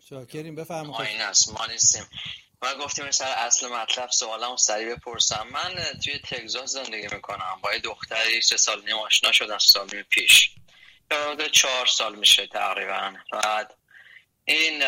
شاکریم، بفرمایید. این است ما نیستیم. ما گفتیم سر اصل مطلب سوالمو سریع بپرسم. من توی تگزاس زندگی میکنم، با یه دختری 3 سال نیم آشنا شدم، 3 سال پیش، حدود 4 سال میشه تقریبا. بعد این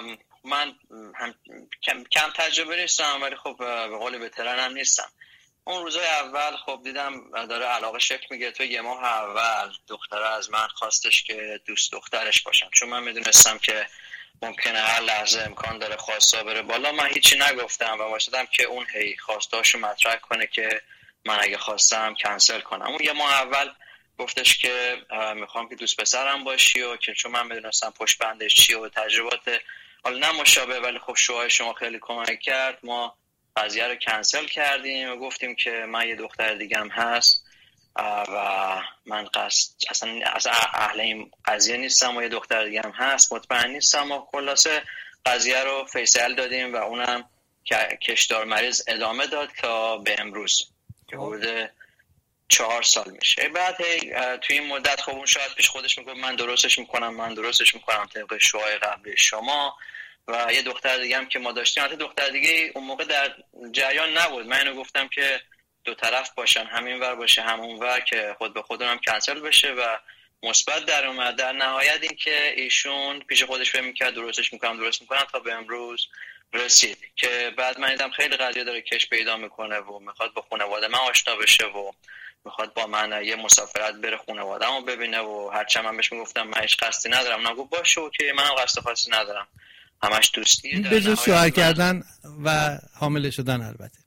من هم کم تجربه نیستم، ولی خب به قول بهترنم نیستم. اون روزای اول خب دیدم داره علاقه شکل میگیره. تو 1 ماه اول دختره از من خواستش که دوست دخترش باشم، چون من میدونستم که ممکنه هر لحظه امکان داره خواستا بره بالا. من هیچی نگفتم و واسطم که اون هی خواستاشو مطرح کنه که من اگه خواستم کنسل کنم. اون 1 ماه اول گفتش که میخوام که دوست پسرم باشی، و که چون من میدونستم پشت بندش چیه و تجربات حالا نه مشابه ولی خب شوهای شما خیلی کمک کرد، ما قضیه رو کنسل کردیم و گفتیم که من یه دختر دیگه هم هست و من اصلا اهل این قضیه نیستم و یه دختر دیگه هم هست، مطمئن نیستم. و خلاصه قضیه رو فیصل دادیم و اونم کشدار مریض ادامه داد تا به امروز که حدود 4 سال میشه. بعد توی این مدت خب اون شاید پیش خودش میگه من درستش میکنم طبق شوهای قبلی شما. و یه دختر دیگه هم که ما داشتیم، حتی دختر دیگه اون موقع در جریان نبود. من اینو گفتم که 2 طرف باشن، همین ور باشه همون ور، که خود به خودم هم کنسل بشه و مثبت در اومد. در نهایت این که ایشون پیش خودش فکر می‌کرد درست میکنم تا به امروز رسید که بعد من دیدم خیلی قضیه داره کش پیدا میکنه و میخواد با خانواده من آشنا بشه و میخواد با من یه مسافرت بره خانواده‌مو ببینه. و هرچند من بهش میگفتم من هیچ قصدی ندارم، نگو باشه که منم قصد خاصی ندارم، همش دوستیه. بجز شوهر کردن و حامله شدن البته.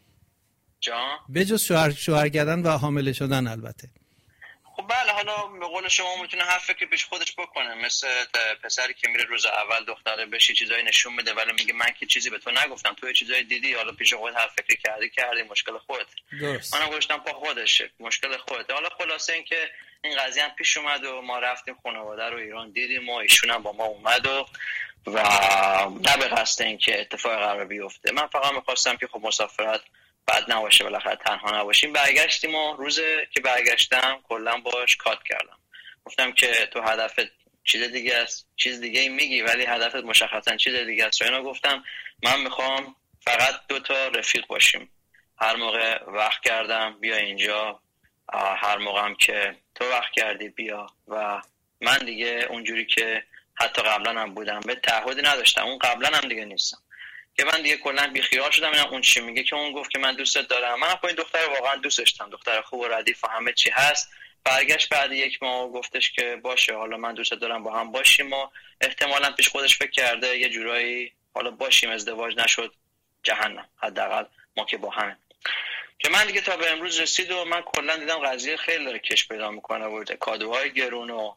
جان؟ بجز شوهر کردن و حامله شدن البته. خب بله، حالا به قول شما میتونه هر فکری پیش خودش بکنه، مثل پسری که میره روز اول دختره بهش چیزایی نشون میده ولی میگه من که چیزی به تو نگفتم، تو چیزایی دیدی، حالا پیش خودت هر فکری کردی مشکل خودت. درست. منم گفتم پا خودشه، مشکل خودت. حالا خلاصه این که این قضیه هم پیش اومد و ما رفتیم خانواده رو ایران دیدیم و ایشون هم با ما اومد و نه به قصد این که اتفاق قرار بیفته. من فقط می‌خواستم که خب مسافرت بعد نباشه، بالاخره تنها نباشیم. برگشتیم و روز که برگشتم کلا باش کات کردم، گفتم که تو هدفت چیز دیگه است، چیز دیگه ای میگی ولی هدفت مشخصا چیز دیگه است. و اینا گفتم من میخوام فقط 2 تا رفیق باشیم، هر موقع وقت کردم بیا اینجا، هر موقع هم که تو وقت کردی بیا. و من دیگه اونجوری که حتی قبلا هم بودم به تعهدی نداشتم، اون قبلا هم دیگه نیستم که من دیگه کلا بیخیال شدم. اینا اون چی میگه که اون گفت که من دوستت دارم، من خب این دختر واقعا دوست داشتم، دختر خوب و ردیف و همه چی هست. برگشت بعد 1 ماه گفتش که باشه حالا من دوستت دارم با هم باشیم و احتمالاً پیش خودش فکر کرده یه جورایی حالا باشیم، ازدواج نشد جهنم، حداقل ما که با هم. که من دیگه تا به امروز رسید و من کلا دیدم قضیه خیلی داره کش پیدا میکنه و کادوهای گرون و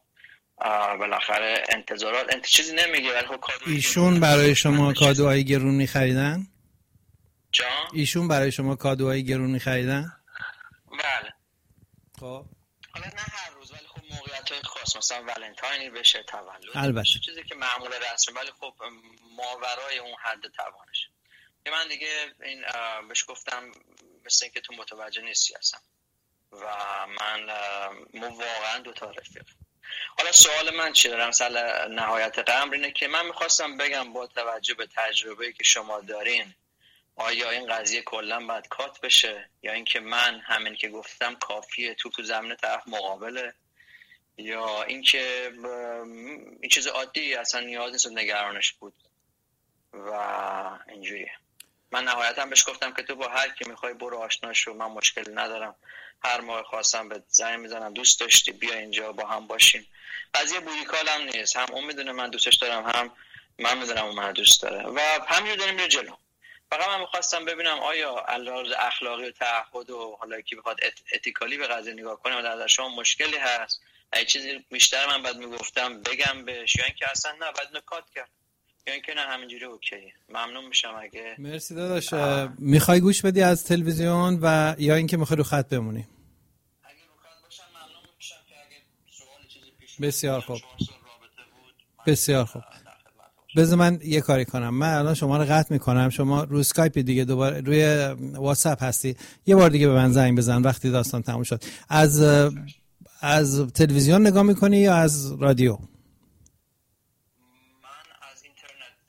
بالاخره انتظارات چیزی نمیگه ولی خب ایشون برای شما کادوهای گرون می‌خریدن؟ جان؟ ایشون برای شما کادوهای گرون می‌خریدن؟ بله. خب حالا نه هر روز ولی خب موقعیت‌های خاص، مثلا ولنتاینی بشه، تولد، البته چیزی که معمول رسمی ولی خب ماورای اون حد توانش. که من دیگه این بهش گفتم مثل اینکه تو متوجه نیستی اصلا و من واقعا 2 تا رفیق. حالا سوال من چیه دارم مثلا نهایت قمر اینه که من میخواستم بگم با توجه به تجربه‌ای که شما دارین آیا این قضیه کلا باید کات بشه یا اینکه من همین که گفتم کافیه تو زمین طرف مقابله، یا اینکه این چیز عادی اصلا نیاز نیست نگرانش بود و اینجوریه. من نهایتا بهش گفتم که تو با هر کی میخوای برو آشنا شو، من مشکلی ندارم، هر موقع خواستم به زنگ میزنم دوست داشتی بیا اینجا با هم باشیم. قضیه بوریکال هم نیست، هم اون میدونه من دوستش دارم هم من میدونم اون من دوست داره و همینجور داریم میره جلو. فقط من میخواستم ببینم آیا علاوه اخلاقی و تعهد و حالا کی بخواد اتیکالی به قضیه نگاه کنه و در شما مشکلی هست، اگه چیزی بیشتر من بعد میگفتم بگم بهش یا اینکه اصلا نه بعد نکات کرد یا اینکه نه همینجوری اوکی. ممنون میشم اگه مرسی داداش. میخوای گوش بدی از تلویزیون و یا اینکه میخوای رو خط بمونی؟ اگه رو خط باشم ممنون میشم که اگه سوال چیزی پیش بسیار خوب. بسیار خوب. بذار من یه کاری کنم، من الان شما رو قطع میکنم، شما رو اسکایپ دیگه دوباره روی واتساپ هستی، یه بار دیگه به من زنگ بزن وقتی داستان تموم شد. از تلویزیون نگاه میکنی یا از رادیو؟ من از اینترنت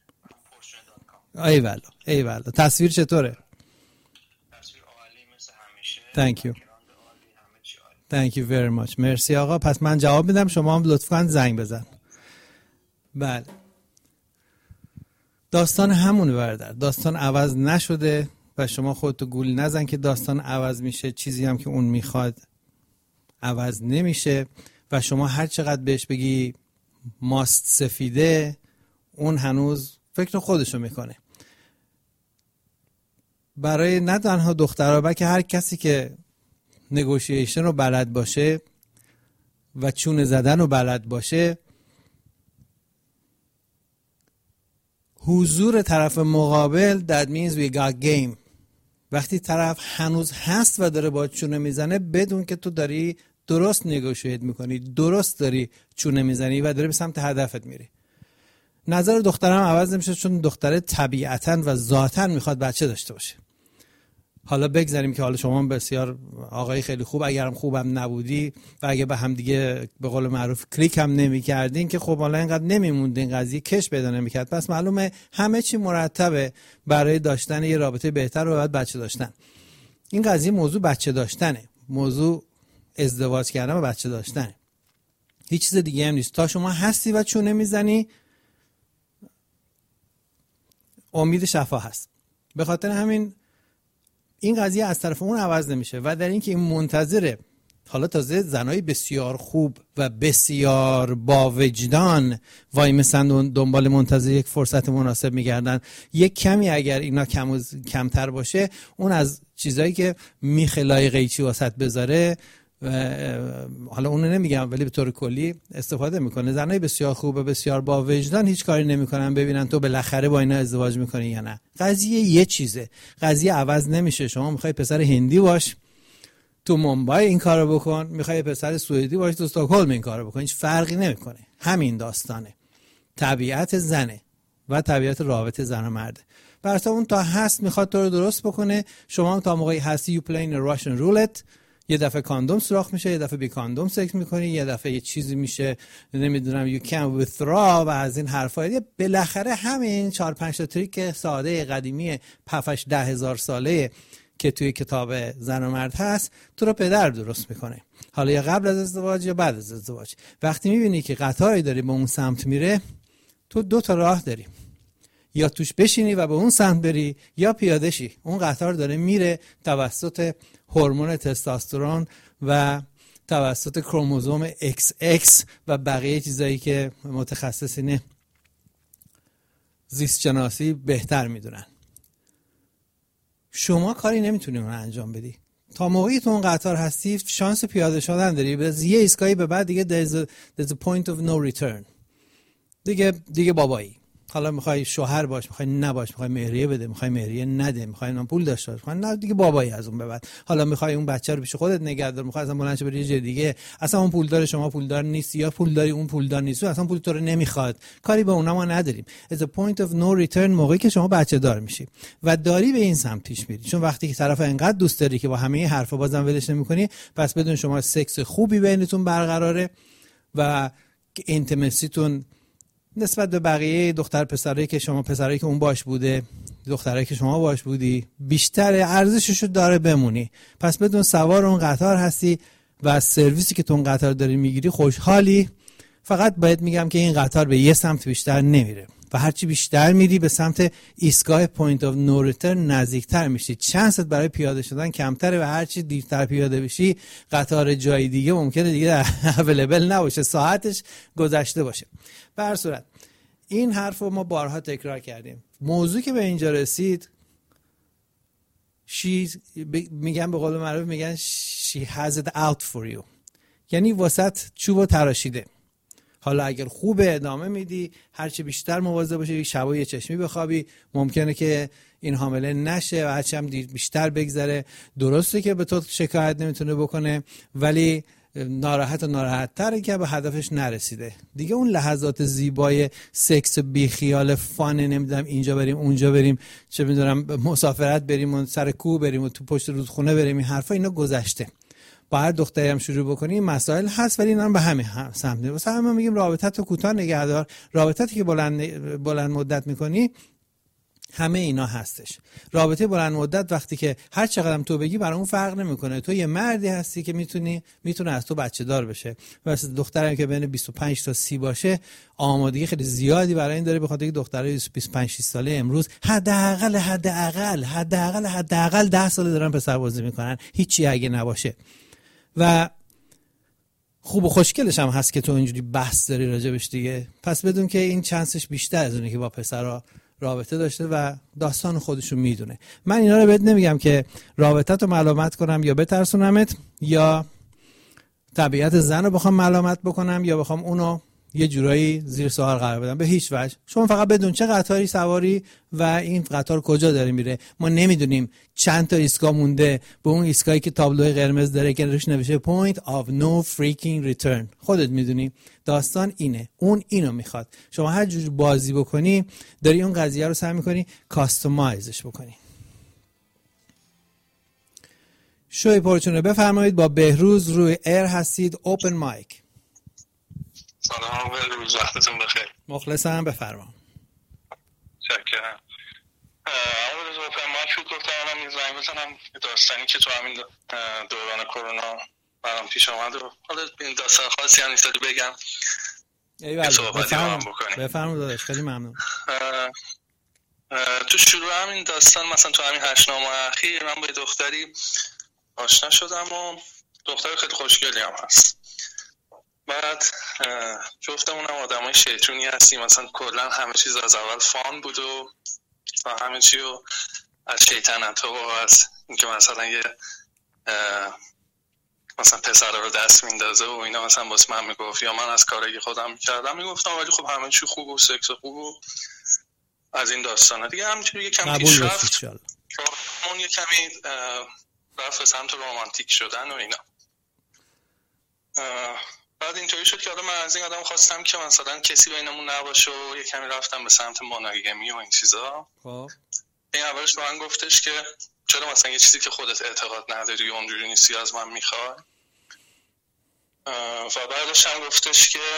ایوالا. تصویر چطوره؟ تصویر عالی مثل همیشه. Thank you. Thank you very much. مرسی آقا. پس من جواب میدم، شما هم لطفاً زنگ بزن. بله. داستان همونه برادر. داستان عوض نشده و شما خودتو گول نزن که داستان عوض میشه. چیزی هم که اون میخواد عوض نمیشه و شما هر چقدر بهش بگی ماست سفیده، اون هنوز فکر خودشو میکنه. برای نه تنها دخترها بلکه هر کسی که نگوشیشن رو بلد باشه و چونه زدن رو بلد باشه، حضور طرف مقابل that means we got game. وقتی طرف هنوز هست و داره با چونه میزنه، بدون که تو داری درست نگوشیت میکنی، درست داری چونه میزنی و داری به سمت هدفت میری. نظر دخترم عوض نمیشه، چون دختره طبیعتاً و ذاتاً میخواد بچه داشته باشه. حالا بگذاریم که حالا شما بسیار آقای خیلی خوب، اگرم خوبم نبودی و اگه به هم دیگه به قول معروف کلیک هم نمی کردین که خب حالا اینقدر نمیموند این قضیه کش پیدا نمیکرد. پس معلومه همه چی مرتبه برای داشتن یه رابطه بهتر و بعد بچه داشتن. این قضیه موضوع بچه داشتنه، موضوع ازدواج کردن و بچه داشتنه، هیچ چیز دیگه هم نیست. تا شما هستی و چونه میزنی، امید شفا هست. به خاطر همین این قضیه از طرف اون عوض نمیشه و در اینکه این منتظره. حالا تازه زنای بسیار خوب و بسیار با وجدان وای مثلا دنبال منتظر یک فرصت مناسب میگردن. یک کمی اگر اینا کمتر باشه، اون از چیزایی که میخلای قیچی واسط بذاره، حالا اونو نمیگم ولی به طور کلی استفاده میکنه. زنای بسیار خوب و بسیار با وجدان هیچ کاری نمیکنن ببینن تو بالاخره با اینا ازدواج میکنی یا نه. قضیه یه چیزه، قضیه عوض نمیشه. شما میخوای پسر هندی باش تو مومبای این کارو بکن، میخوای پسر سوئدی باش تو استکهلم این کارو بکن، هیچ فرقی نمیکنه. همین داستانه. طبیعت زنه و طبیعت رابطه زن و مرده. برای اون تا هست میخواد تو رو درست بکنه، شما هم تا موقعی هستی you playing a Russian roulette. یه دفعه کاندوم سوراخ میشه، یه دفعه بی کاندوم سکس میکنی، یه دفعه یه چیزی میشه نمیدونم you can withdraw و از این حرفا. بالاخره همین 4-5 تا تریک ساده قدیمی 5-10 هزار ساله که توی کتاب زن و مرد هست تو رو پدر درست میکنه. حالا یا قبل از ازدواج یا بعد از ازدواج. وقتی میبینی که قطاری داری به اون سمت میره، تو 2 تا راه داری، یا توش بشینی و به اون سمت بری یا پیاده شی. اون قطار داره میره توسط هورمون تستوسترون و توسط کروموزوم XX و بقیه چیزایی که متخصصین زیست شناسی بهتر میدونن. شما کاری نمیتونی اون انجام بدی. تا موقعی تو اون قطار هستی شانس پیاده شدن داری. باز یه ایستگاهی به بعد دیگه there's a point of no return. دیگه بابایی. حالا میخوای شوهر باش، میخوای نباش، میخوای مهریه بده، میخوای مهریه نده، میخوای اون پول داشته باش، میخوای نه، دیگه بابایی از اون به بعد. حالا میخوای اون بچه رو پیش خودت نگه دار، میخوای اصلا بلند شه بری یه جای دیگه، اصلا اون پول داره شما پول دار نیستی، یا پول داری اون پول دار نیست، اصلا پول تو رو نمیخواد، کاری به اونها ما نداریم. It's a point of no return موقعی که شما بچه دار میشی و داری به این سمت پیش میری. چون وقتی که طرف انقدر دوست داری که با همه این حرفا بازم ولش نمیکنی، پس بدون شما سکس خوبی بینتون برقراره و اینتیمسیتون نسبت به بقیه دختر پسرایی که شما پسرایی که اون باش بوده، دخترایی که شما باش بودی، بیشتر ارزششو داره بمونی. پس بدون سوار اون قطار هستی و از سرویسی که تو اون قطار داری میگیری خوشحالی. فقط باید میگم که این قطار به یه سمت بیشتر نمیره و هرچی بیشتر میری به سمت ایستگاه پوینت آف نو ریترن نزدیکتر میشی. چانست برای پیاده شدن کمتره و هرچی دیرتر پیاده بشی قطار جای دیگه ممکنه دیگه اویلیبل نباشه، ساعتش گذشته باشه. به هر صورت این حرف رو ما بارها تکرار کردیم. موضوع که به اینجا رسید، میگن به قول معروف میگن she has it out for you، یعنی واسط چوبو تراشیده. حالا اگر خوبه ادامه میدی، هرچی بیشتر مواظب باشی، شبا یه چشمی بخوابی، ممکنه که این حامله نشه و هرچی هم بیشتر بگذره. درسته که به تو شکایت نمیتونه بکنه، ولی ناراحت تره که به هدفش نرسیده. دیگه اون لحظات زیبای سکس بی خیال فان، نمیدونم اینجا بریم اونجا بریم، چه میدونم مسافرت بریم و سر کوه بریم و تو پشت رودخونه بریم، این حرفا اینا گذشته. با هر دختری هم شروع بکنی مسائل هست، ولی اینا به همین سمت میره. واسه همین میگیم رابطت رو کوتاه نگه دار. رابطتی که بلند مدت میکنی همه اینا هستش. رابطه بلند مدت وقتی که هر چقدر تو بگی برای اون فرق نمیکنه. تو یه مردی هستی که میتونه از تو بچه دار بشه. واسه دختری که بین 25 تا 30 باشه آمادگی خیلی زیادی برای این داره، بخاطر اینکه دخترای 25 6 ساله امروز حداقل 10 سال دارن پسر بازی میکنن، هیچی اگه نباشه. و خوب و خوشگلش هم هست که تو اینجوری بحث داری راجبش دیگه. پس بدون که این چانسش بیشتر از اونه که با پسرها رابطه داشته و داستان خودشو میدونه. من اینا رو بهت نمیگم که رابطت رو ملامت کنم یا بترسونمت یا طبیعت زن رو بخوام ملامت بکنم یا بخوام اونو یه جورایی زیر سوال قرار بدم، به هیچ وجه. شما فقط بدون چه قطاری سواری و این قطار کجا داره میره. ما نمیدونیم چند تا ایستگاه مونده به اون ایستگاهی که تابلوی قرمز داره که روش نوشته point of no freaking return. خودت میدونی داستان اینه، اون اینو میخواد. شما هر جور بازی بکنی داری اون قضیه رو سعی میکنی کاستومایزش بکنی. شوی پرچونه بفرمایید. با بهروز روی ایر هستید. اوپن مایک. سلام بهروز، وقتتون بخیر. مخلصم، بفرما. شکرم. اول از اوپن مایک شد گفتم من زنگ بزنم داستانی که تو همین دوران کرونا برام پیش اومد و حالا این داستان خاصی هم نیست بگم. بفرمایید داداش، خیلی ممنون. تو شروع همین داستان مثلا تو همین 8 ماه اخیر من با دختری آشنا شدم و دختر خیلی خوشگلی هم هست. بعد جفتمون هم آدمای شیطونی هستیم، مثلا کلا همه چیز از اول فان بود و همه چی رو از شیطنت ها و از اینکه مثلا یه مثلا پسر رو دست میندازه و اینا مثلا باز من میگفت یا من از کاری خودم میکردم میگفتم، ولی خب همه چی خوب و سکس خوب و از این داستانا دیگه. همینجوری یه کمی پیش رفت، اون یه کمی رفت به سمت رومانتیک شدن و اینا. بعد اینطوری شد که من از این آدم خواستم که مثلا کسی بینمون نباشه و یه کمی رفتم به سمت مونوگامی و این چیزا. خب این اولش به من گفتش که چرا مثلا یه چیزی که خودت اعتقاد نداری و اونجوری نیستی از من میخوای. و بعدش هم گفتش که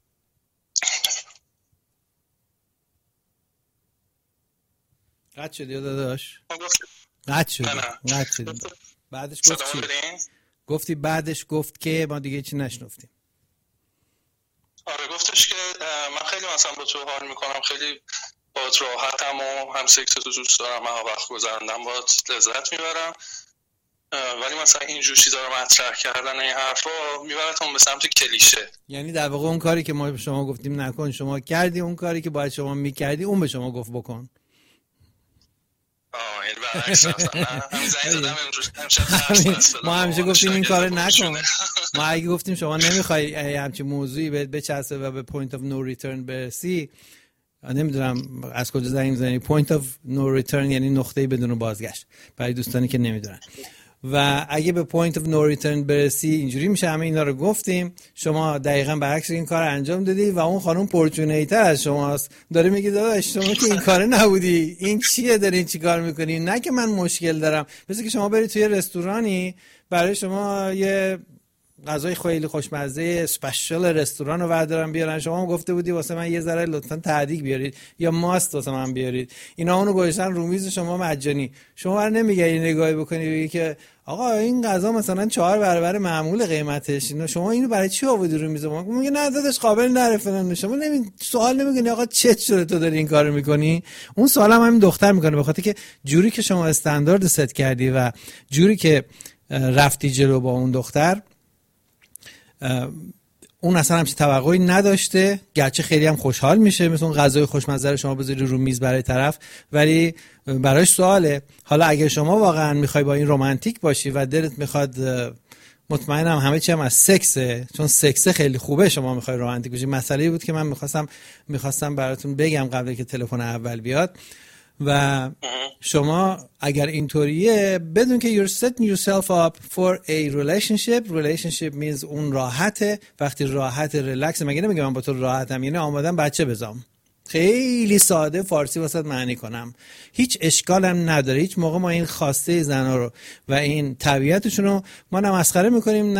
قد شدی داداش؟ قد شدی. بعدش گفت چی؟ گفتی بعدش گفت که ما دیگه چی نشنفتیم. آره گفتش که من خیلی مثلا با تو حال میکنم، خیلی باهات راحتم و هم سکس تو دوست دارم، هم وقت گذروندم باهات لذت میبرم، ولی مثلا اینجور چیزا رو مطرح کردن این حرفا میبرتون به سمت کلیشه. یعنی در واقع اون کاری که ما به شما گفتیم نکن شما کردی، اون کاری که باید شما میکردی اون به شما گفت بکن. یعنی برعکس ما همیشه گفتیم این کارو نکن. ما اگه گفتیم شما نمیخوای همچین موضوعی بهت بچسبه و به point of no return برسی، نمیدونم از کجا زنگ میزنی. point of no return یعنی نقطه‌ای بدون بازگشت برای دوستانی که نمیدونن. و اگه به point of no return برسی اینجوری میشه همه اینا رو گفتیم، شما دقیقاً برعکس این کار انجام دادی و اون خانم پرچونی‌تر از شماست، داره میگه داداش شما که این کار نبودی، این چیه دارین چی کار میکنی؟ نه که من مشکل دارم. مثل که شما برید توی رستورانی برای شما یه غذای خیلی خوشمزه اسپشیال رستوران رو بردارن بیارن، شما گفته بودی واسه من یه ذره لطفاً تعدیق بیارید یا ماست واسه من بیارید، اینا اونو گذاشتن رو میز شما مجانی. شما بر نمیگه این نگاهی بکنی بگی که آقا این غذا مثلا 4 برابر معمول قیمتش، اینا شما اینو برای چی آوردی رو میز ما؟ میگه نه داداش قابل نره فلان. شما سوال نمیکنی آقا چه شده تو داری این کارو میکنی؟ اون سوال هم همین دختر میکنه، به خاطر که جوری که شما استاندارد ست کردی و جوری که رفتی جلو با اون دختر، اون اصلا همچین توقعی نداشته، گرچه خیلی هم خوشحال میشه مثلا اون غذای خوشمزه رو شما بذاری رو میز برای طرف، ولی براش سواله. حالا اگه شما واقعا میخوای با این رمانتیک باشی و دلت میخواد، مطمئنم همه چی هم از سکسه، چون سکس خیلی خوبه، شما میخوای رمانتیک باشی. مسئله بود که من میخواستم براتون بگم قبل که تلفن اول بیاد. و شما اگر اینطوریه بدون که you're setting yourself up for a relationship means اون راحته. وقتی راحت ریلکس، مگه نمیگم من با تو راحتم، یعنی آمادم بچه بزام. خیلی ساده فارسی واسط معنی کنم، هیچ اشکالم نداره. هیچ موقع ما این خواسته زنا رو و این طبیعتشون رو ما نه مسخره میکنیم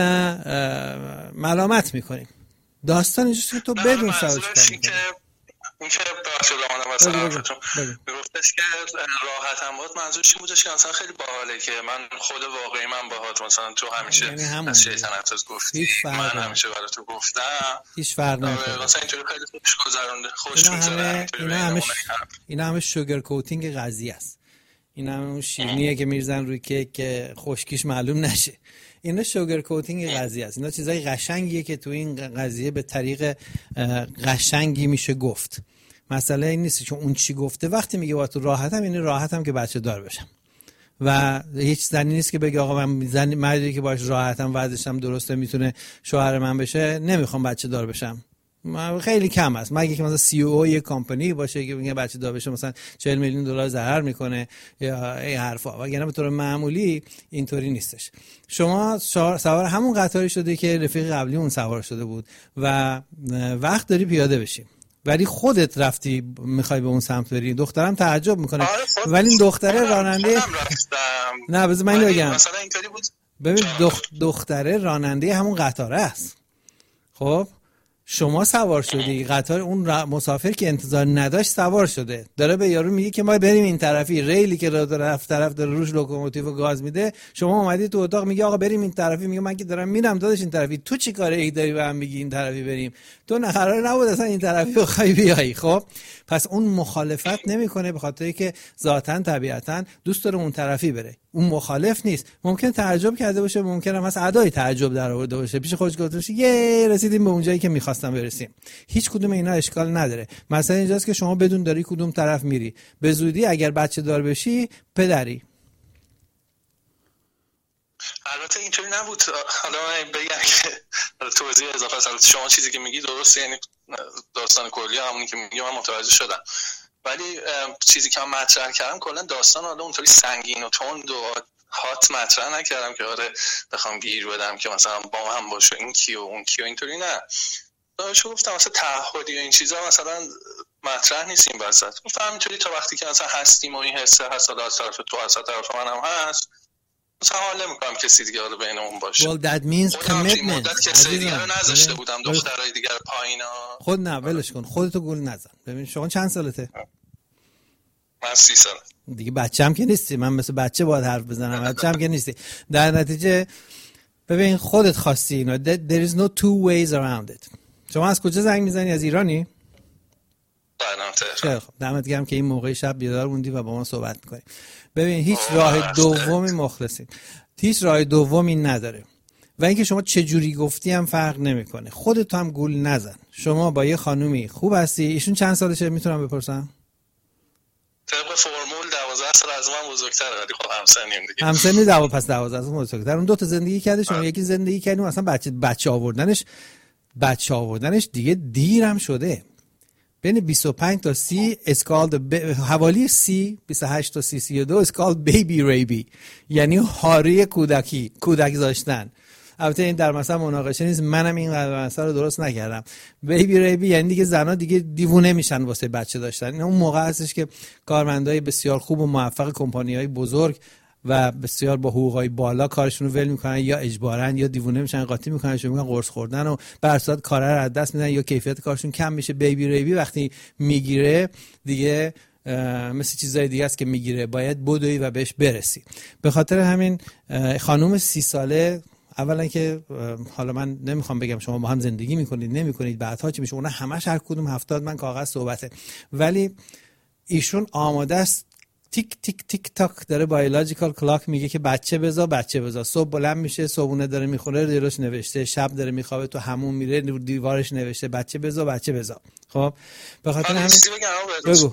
نه ملامت میکنیم. داستان اینجاست که تو بدون سوالش کنی. اون که بخشل آمدم مثلا میگفتش که راحت هم بود، منظورش این بودش که مثلا خیلی باحاله که من خود واقعی من باهات مثلا تو همیشه از شیطنت از گفتی من همیشه برای تو گفتم هیچ فرق نمیکنه مثلا اینطوری خیلی خوش گذرونده خوش میگذره. اینا همه شوگر کوتینگ قضیه است. این همه اون شیرینیه که میرزن روی کیک که خشکیش معلوم نشه. اینا شوگر کوتینگ قضیه است. اینا چیزای قشنگیه که تو این قضیه به طریق قشنگی میشه گفت. مسئله این نیست چون اون چی گفته. وقتی میگه با تو راحتم، یعنی راحتم که بچه دار بشم و هیچ زنی نیست که بگه آقا من زن مردی که باش راحتم وضعشم درسته میتونه شوهر من بشه، نمیخوام بچه دار بشم. خیلی کم است، مگه که مثلا سی او یک کمپانی باشه که میگه بچه دار بشه مثلا 40 میلیون دلار ضرر میکنه یا این حرفا، وگرنه به طور معمولی اینطوری نیستش. شما سوار همون قطاری شده که رفیق قبلی اون سوار شده بود و وقت داری پیاده بشی، ولی خودت رفتی میخوای به اون سمت بری. دخترم تعجب میکنه ولی این دختره راننده نه بذار من بگم مثلا اینطوری بود. ببین دختره راننده همون قطاره است. خب شما سوار شدی، قطار اون مسافر که انتظار نداشت سوار شده، داره به یارو میگه که ما بریم این طرفی، ریلی که رفت طرف داره روش لوکوموتیو گاز میده، شما اومدی تو اتاق میگه آقا بریم این طرفی، میگه من که دارم میرم داداش این طرفی، تو چی کاره ای داری به من میگی این طرفی بریم؟ تو نه قرار نبود اصلا این طرفی بخوای بیای. خب پس اون مخالفت نمیکنه به خاطر که ذاتاً طبیعتاً دوست داره اون طرفی بره. اون مخالف نیست. ممکن تعجب کرده باشه، ممکنه مثلا ادای تعجب در آورده باشه، پیش خودش گفته باشه یه رسیدیم به اونجایی که می‌خواستم برسیم. هیچ کدوم اینا اشکال نداره. مثلا اینجاست که شما بدون داری کدوم طرف میری. به زودی اگر بچه دار بشی پدری. البته اینطوری نبود. حالا بگم که توضیح اضافه است. شما چیزی که میگی درسته، یعنی داستان کلی همونی که میگی من متوجه شدم، ولی چیزی که من مطرح کردم کلا داستان حالا اونطوری سنگین و تند و هات مطرح نکردم که آره بخوام گیر بدم که مثلا با هم باشه این کیو اون کیو، اینطوری نه. داشتم گفتم مثلا تعهدی و این چیزا مثلا مطرح نیست این وسط. گفتم اینطوری تا وقتی که مثلا هستیم و این حسه هست از طرف تو از طرف منم هست، مثلا حال نمی‌کنم کسی دیگه رو بینمون باشه. Well that means commitment. مدت کسی دیگه رو نذاشته بودم دخترای دیگه پایینا. خود نه ولش کن، خودتو گول نزن. ببین شما چند سالته؟ من 30 سالم. دیگه بچه‌م که نیستی، من مثل بچه باید حرف بزنم. بچه‌م که نیستی. در نتیجه ببین خودت خواستی اینو. There is no two ways around it. شما از کجا زنگ میزنی؟ از ایرانی؟ خیلی خب دمت گرم که این موقع شب بیدار موندی و با ما صحبت می‌کنی. ببین هیچ راه دومی مخلصین. هیچ راه دومی نداره. و اینکه شما چه جوری گفتی هم فرق نمیکنه. خودت هم گول نزن. شما با یه خانومی خوب هستی. ایشون چند سالشه میتونم بپرسم؟ طبق فرمول 12 سال از من بزرگتره، ولی خب همسنیم دیگه. همسنی 12 پس 12 سال بزرگتر. اون دو تا زندگی کرده، شما یکی زندگی کردیم، اصلا بچه آوردنش دیگه دیرم شده. بین 25 تا 30 اسکالد حوالی 30 28 تا 32 اسکالد بیبی ریبی، یعنی هاری کودک داشتن. البته این در مثلا مناقشه نیست، منم این مثلا رو درست نکردم. بیبی ریبی یعنی دیگه زنا دیگه دیوونه میشن واسه بچه داشتن. این اون موقع هستش که کارمندای بسیار خوب و موفق کمپانی‌های بزرگ و بسیار با حقوقای بالا کارشون رو ول میکنن، یا اجبارن یا دیوونه میشن قاطی میکنن، چون میگن قرص خوردن و به هر صورت کار رو از دست میدن یا کیفیت کارشون کم میشه. بیبی ریبی وقتی میگیره دیگه مثل چیزای دیگه است که میگیره، باید بدوی و بهش برسی. به خاطر همین خانم 30 ساله اولا که حالا من نمیخوام بگم شما با هم زندگی میکنید نمیکنید بعدها چی میشه، اونا همش هر کدوم 70 من کاغذ صحبته، ولی ایشون آماده است تیک تیک تیک تاک داره بایولوژیکال کلاک میگه که بچه بذار. صبح بلند میشه، صبحونه داره میخوره، دیروش نوشته، شب داره میخوابه، تو همون میره دیوارش نوشته بچه بذار. خب به خاطر همین بگو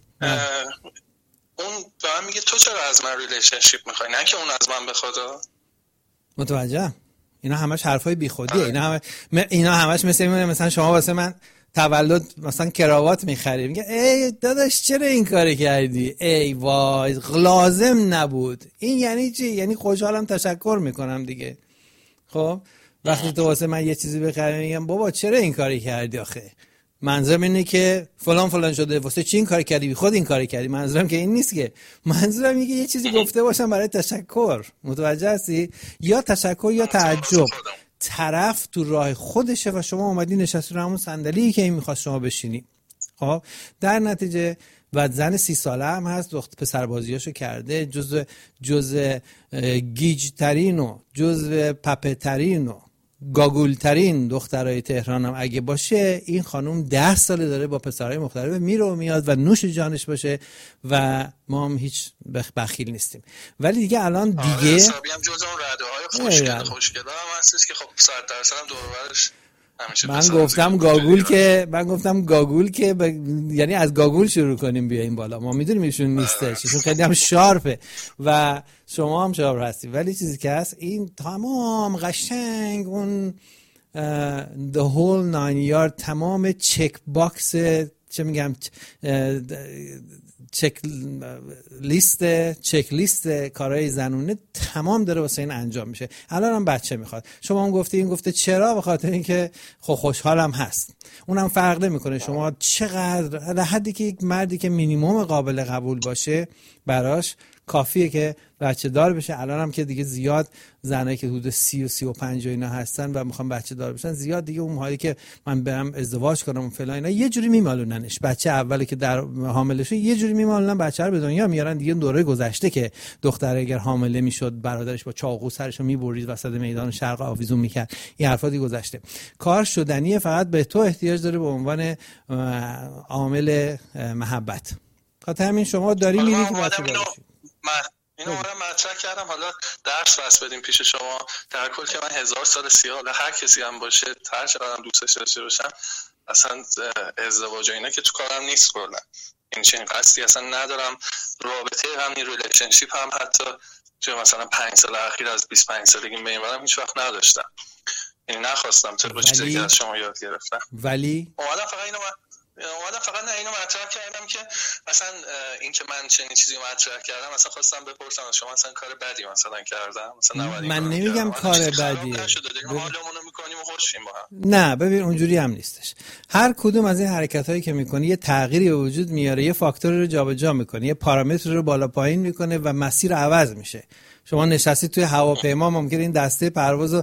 اون به من میگه تو چرا از من ریلیشنشیپ میخوای، نه که اون از من بخواد. متوجه؟ اینا همش حرفای بیخودیه. اینا همش مثلا شما واسه من تولد مثلا کراوات میخری، میگه ای داداش چرا این کاری کردی، ای وای لازم نبود. این یعنی چی؟ یعنی خوشحالم تشکر میکنم دیگه. خب وقتی تو واسه من یه چیزی بخری میگم بابا چرا این کاری کردی، آخه منظورم اینه که فلان شده، واسه چی این کاری کردی، خود این کاری کردی. منظورم که این نیست، که منظورم اینه که یه چیزی گفته باشم برای تشکر. متوجه هستی؟ یا تشکر یا تعجب. طرف تو راه خودشه و شما اومدی نشستی رو همون صندلی که این میخواست شما بشینی. خب در نتیجه و زن 30 ساله هم هست، وقت پسر بازیاشو کرده، جزء گیج ترین و جزء پپه ترین و گاگول ترین دخترای تهران هم اگه باشه، این خانم 10 ساله داره با پسرای مختلف میره و میاد و نوش جانش باشه و ما هم هیچ بخیل نیستیم. ولی دیگه الان دیگه حسابی هم جزء اون رده های خوشگل هم هستش که خب 100% هم دور و برش من گفتم گاگول که یعنی از گاگول شروع کنیم بیایم بالا. ما میدونیم ایشون نیستش، ایشون خیلی هم شارپه و شما هم شارپ هستی، ولی چیزی که هست این تمام قشنگ اون the whole 9 yard، تمام چک باکس، چه میگم، چک لیست کارهای زنونه تمام داره واسه این انجام میشه. الان هم بچه میخواد، شما هم گفتی، این گفته چرا؟ به خاطر اینکه خوشحالم هست. اونم فرق نمیکنه شما چقدر، در حدی که یک مردی که مینیمم قابل قبول باشه براش کافیه که بچه دار بشه. الان هم که دیگه زیاد زنایی که حدود 30 و 35 اینا هستن و میخوان بچه دار بشن، زیاد دیگه اون حالی که من برم ازدواج کنم و فلان اینا، یه جوری میمالوننش. بچه اولی که در حامله شه یه جوری میمالونن بچه رو به دنیا میارن. دیگه دوره گذشته که دختر اگر حامله میشد برادرش با چاقو سرشو میبرید وسط میدان شرق آویزون میکرد، این حرفا دیگه گذشته. کار شدنیه، فقط به تو احتیاج داره به عنوان عامل محبت. خاطر همین شما داری میری که بچه دار بشی. اینو من مطرح کردم، حالا درس بس بدیم پیش شما. در کل که من 1000 سال سیاه، هر کسی هم باشه، هر چقدرم دوستش داشته باشم، اصلا ازدواج اینا که تو کارم نیست کلا. این چنین قصدی اصلا ندارم. رابطه همین ریلیشنشیپ هم حتی چه مثلا 5 سال اخیر از 25 سالگی میمونم هیچ وقت نداشتم. یعنی نخواستم طبق چیزی که از شما یاد گرفتم. ولی اومدم فقط اینو مطرح کردم که مثلا این که من چنین چیزی مطرح کردم، مثلا خواستم بپرسم از شما مثلا کار بدی مثلا کردم؟ مثلا من نمیگم کار بدیه، حالمونو میکنیم و خوشیم با هم. نه ببین اونجوری هم نیستش. هر کدوم از این حرکتایی که میکنی یه تغییری به وجود میاره، یه فاکتور رو جابجا میکنه، یه پارامتر رو بالا پایین میکنه و مسیر عوض میشه. شما نشستی توی هواپیما، ممکنه این دسته پروازو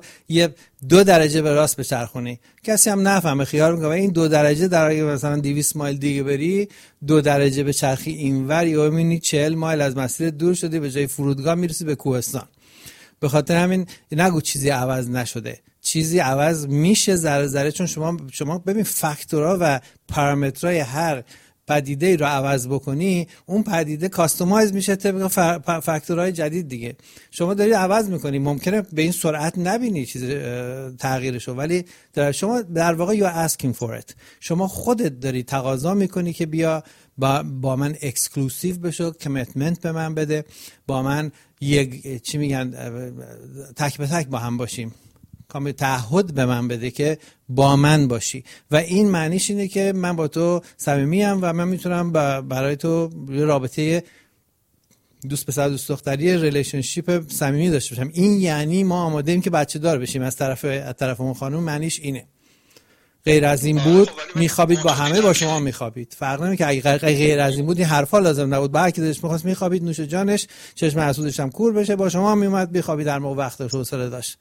2 درجه به راست بچرخونی، کسی هم نفهمه، خیال میکنه این 2 درجه در اگه مثلا 200 مایل دیگه بری 2 درجه به چرخی اینور، یا میبینی 40 مایل از مسیر دور شدی، به جای فرودگاه میرسی به کوهستان. به خاطر همین نگو چیزی عوض نشده، چیزی عوض میشه ذره ذره. چون شما ببین فاکتورها و پارامترهای هر پدیده رو عوض بکنی، اون پدیده کاستومایز میشه طبق فاکتورهای جدید دیگه. شما داری عوض میکنی، ممکنه به این سرعت نبینی چیز تغییرشو، ولی شما در واقع you're asking for it. شما خودت داری تقاضا میکنی که بیا با من اکسکلوسیو بشو، کمیتمنت به من بده، با من یک چی میگن تک به تک با هم باشیم، تعهد به من بده که با من باشی. و این معنیش اینه که من با تو صمیمیم و من میتونم برای تو رابطه دوست پسر دوست دختری ریلیشنشیپ صمیمی داشته باشم. این یعنی ما آماده ایم که بچه دار بشیم از طرف اون خانم. معنیش اینه. غیر از این بود میخوابید با همه، با شما میخوابید. فرق نمیکنه. اگه غیر از این بود این حرفا لازم نبود. بعد که دلش میخواست میخوابید، نوش جانش، چشم حسودش هم کور بشه، با شما میومد میخوابید در موقع وقتش حوصله داشت.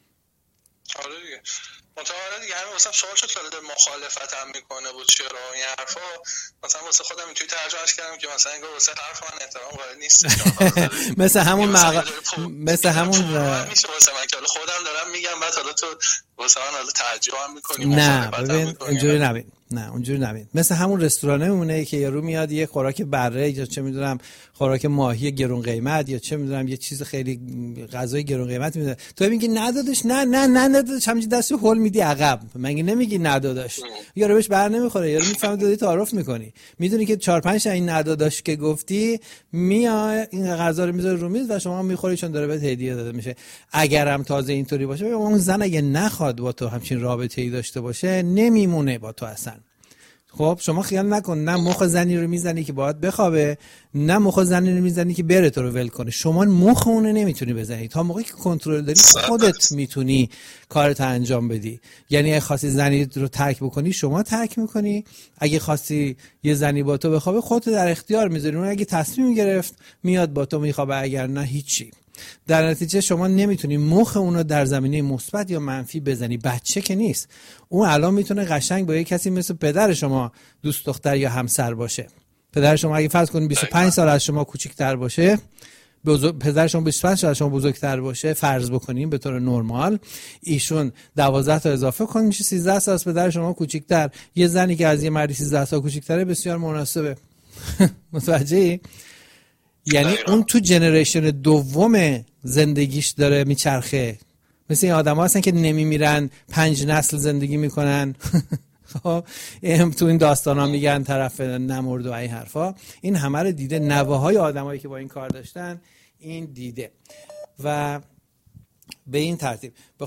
آره دیگه. متأکد دیگه همین واسه سوال شد که مخالفت هم میکنه بود چرا این حرفا. مثلا واسه خودم توی ترجمهش کردم که مثلا انگار واسه حرف من احترام قائل نیست. مثل همون میشه واسه من که خودم دارم میگم، بعد حالا تو واسه من حالا ترجمه هم میکنی. نه ببین اونجوری نبین. نه اونجوری نبین. مثل همون رستورانه میمونه که یارو میاد یه خوراک بره یا چه میدونم خوراک ماهی گرون قیمت یا چه میدونم یه چیز خیلی غذای گرون قیمت میده، تو میگی ندادش، نه ندادش، همینجوری دستو هول میدی عقب. مگه نمیگی ندادش؟ یارو بهش بر نمیخوره، یارو میفهمه دادی تعارف میکنی، میدونی که 4-5 تا این ندادش که گفتی میاد این غذا رو میذاره رو میز و شما میخوری چون داره بهت هدیه داده میشه. اگرم تازه اینطوری باشه، اون زن اگه نخواد با تو همچین رابطه‌ای داشته باشه نمیمونه با تو اصلا. خب شما خیال نکن، نه مخ زنی رو میزنی که باید بخوابه، نه مخ زنی رو میزنی که بره تو رو ول کنه. شما مخ اون نمیتونی بزنی. تا موقعی که کنترل داری خودت میتونی کارت انجام بدی. یعنی اگه خواستی زنی رو ترک بکنی شما ترک میکنی، اگه خواستی یه زنی با تو بخوابه خودت در اختیار میذاری. اون اگه تصمیم گرفت میاد با تو میخوابه، اگر نه هیچی. در نتیجه شما نمیتونی مخ اونو در زمینه مثبت یا منفی بزنی. بچه که نیست، اون الان میتونه قشنگ با یه کسی مثل پدر شما دوست دختر یا همسر باشه. پدر شما اگه فرض کنید 25 سال از شما کوچیک‌تر باشه، پدر شما 25 سال از شما بزرگتر باشه، فرض بکنیم به طور نرمال، ایشون 12 تا اضافه کن میشه 13 سال از پدر شما کوچیک‌تر. یه زنی که از یه مردی 13 سال کوچیک‌تره بسیار مناسبه. متوجهی؟ یعنی اون تو جنریشن دوم زندگیش داره میچرخه. مثل این آدم ها هستن که نمیمیرن، 5 نسل زندگی میکنن. خب تو این داستان ها میگن طرف نمرد و این حرفا. این همه رو دیده، نوه های آدم هایی که با این کار داشتن این دیده. و به این ترتیب به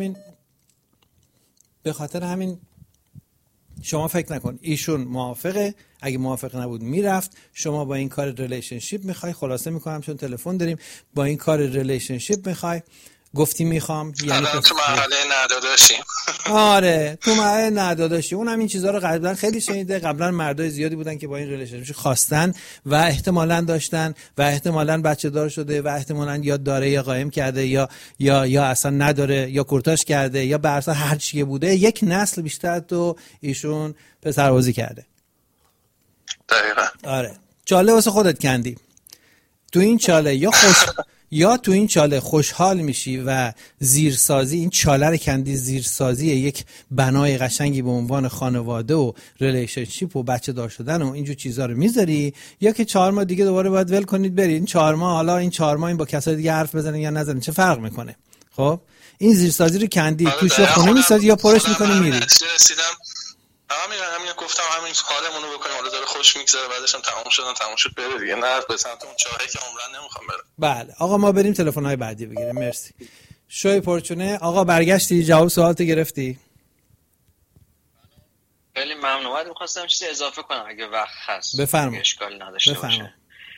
خاطر همین شما فکر نکن ایشون موافقه، اگه موافق نبود میرفت. شما با این کار ریلیشنشیپ میخوای، خلاصه میکنم چون تلفن داریم، با این کار ریلیشنشیپ میخوای، گفتی میخوام، یعنی تو مرحله نداداشیم. آره تو مرحله نداداشی. اونم این چیزا رو قبلا خیلی شنیده. قبلا مردای زیادی بودن که با این ریلیشنشیپ خواستن و احتمالاً داشتن و احتمالاً بچه دار شده و احتمالاً یا داره یا قایم کرده یا اصلا نداره یا کورتاژ کرده یا به هر حال هر چی بوده، یک نسل بیشتر تو ایشون پسربازی کرده. دقیقاً. آره چاله واسه خودت کندی. تو این چاله یا تو این چاله خوشحال میشی و زیرسازی، این چاله رو کندی، زیرسازی یک بنای قشنگی به عنوان خانواده و ریلیشنشیپ و بچه دار شدن و اینجور چیزا رو میذاری، یا که 4 ماه دیگه دوباره باید ول کنید برید. این 4 ماه حالا این 4 ماه این با کسای دیگه حرف بزنن یا نزنن چه فرق میکنه؟ خب این زیرسازی رو کندی، توش خونه میسازی یا پرش میکنی میری. همین گفتم همین حالمون رو بکنیم، حالا داره خوش میگذره، بعدش هم تموم شد بره دیگه، نه به سمت اون چاهی که عمرن نمیخوام برم. بله آقا ما بریم تلفن‌های بعدی بگیریم. مرسی. شوی پرچونه آقا برگشتی جواب سوالت گرفتی؟ خیلی ممنون. بعد می‌خواستم چیزی اضافه کنم اگه وقت هست. بفرما. اشکالی نداشته باشه.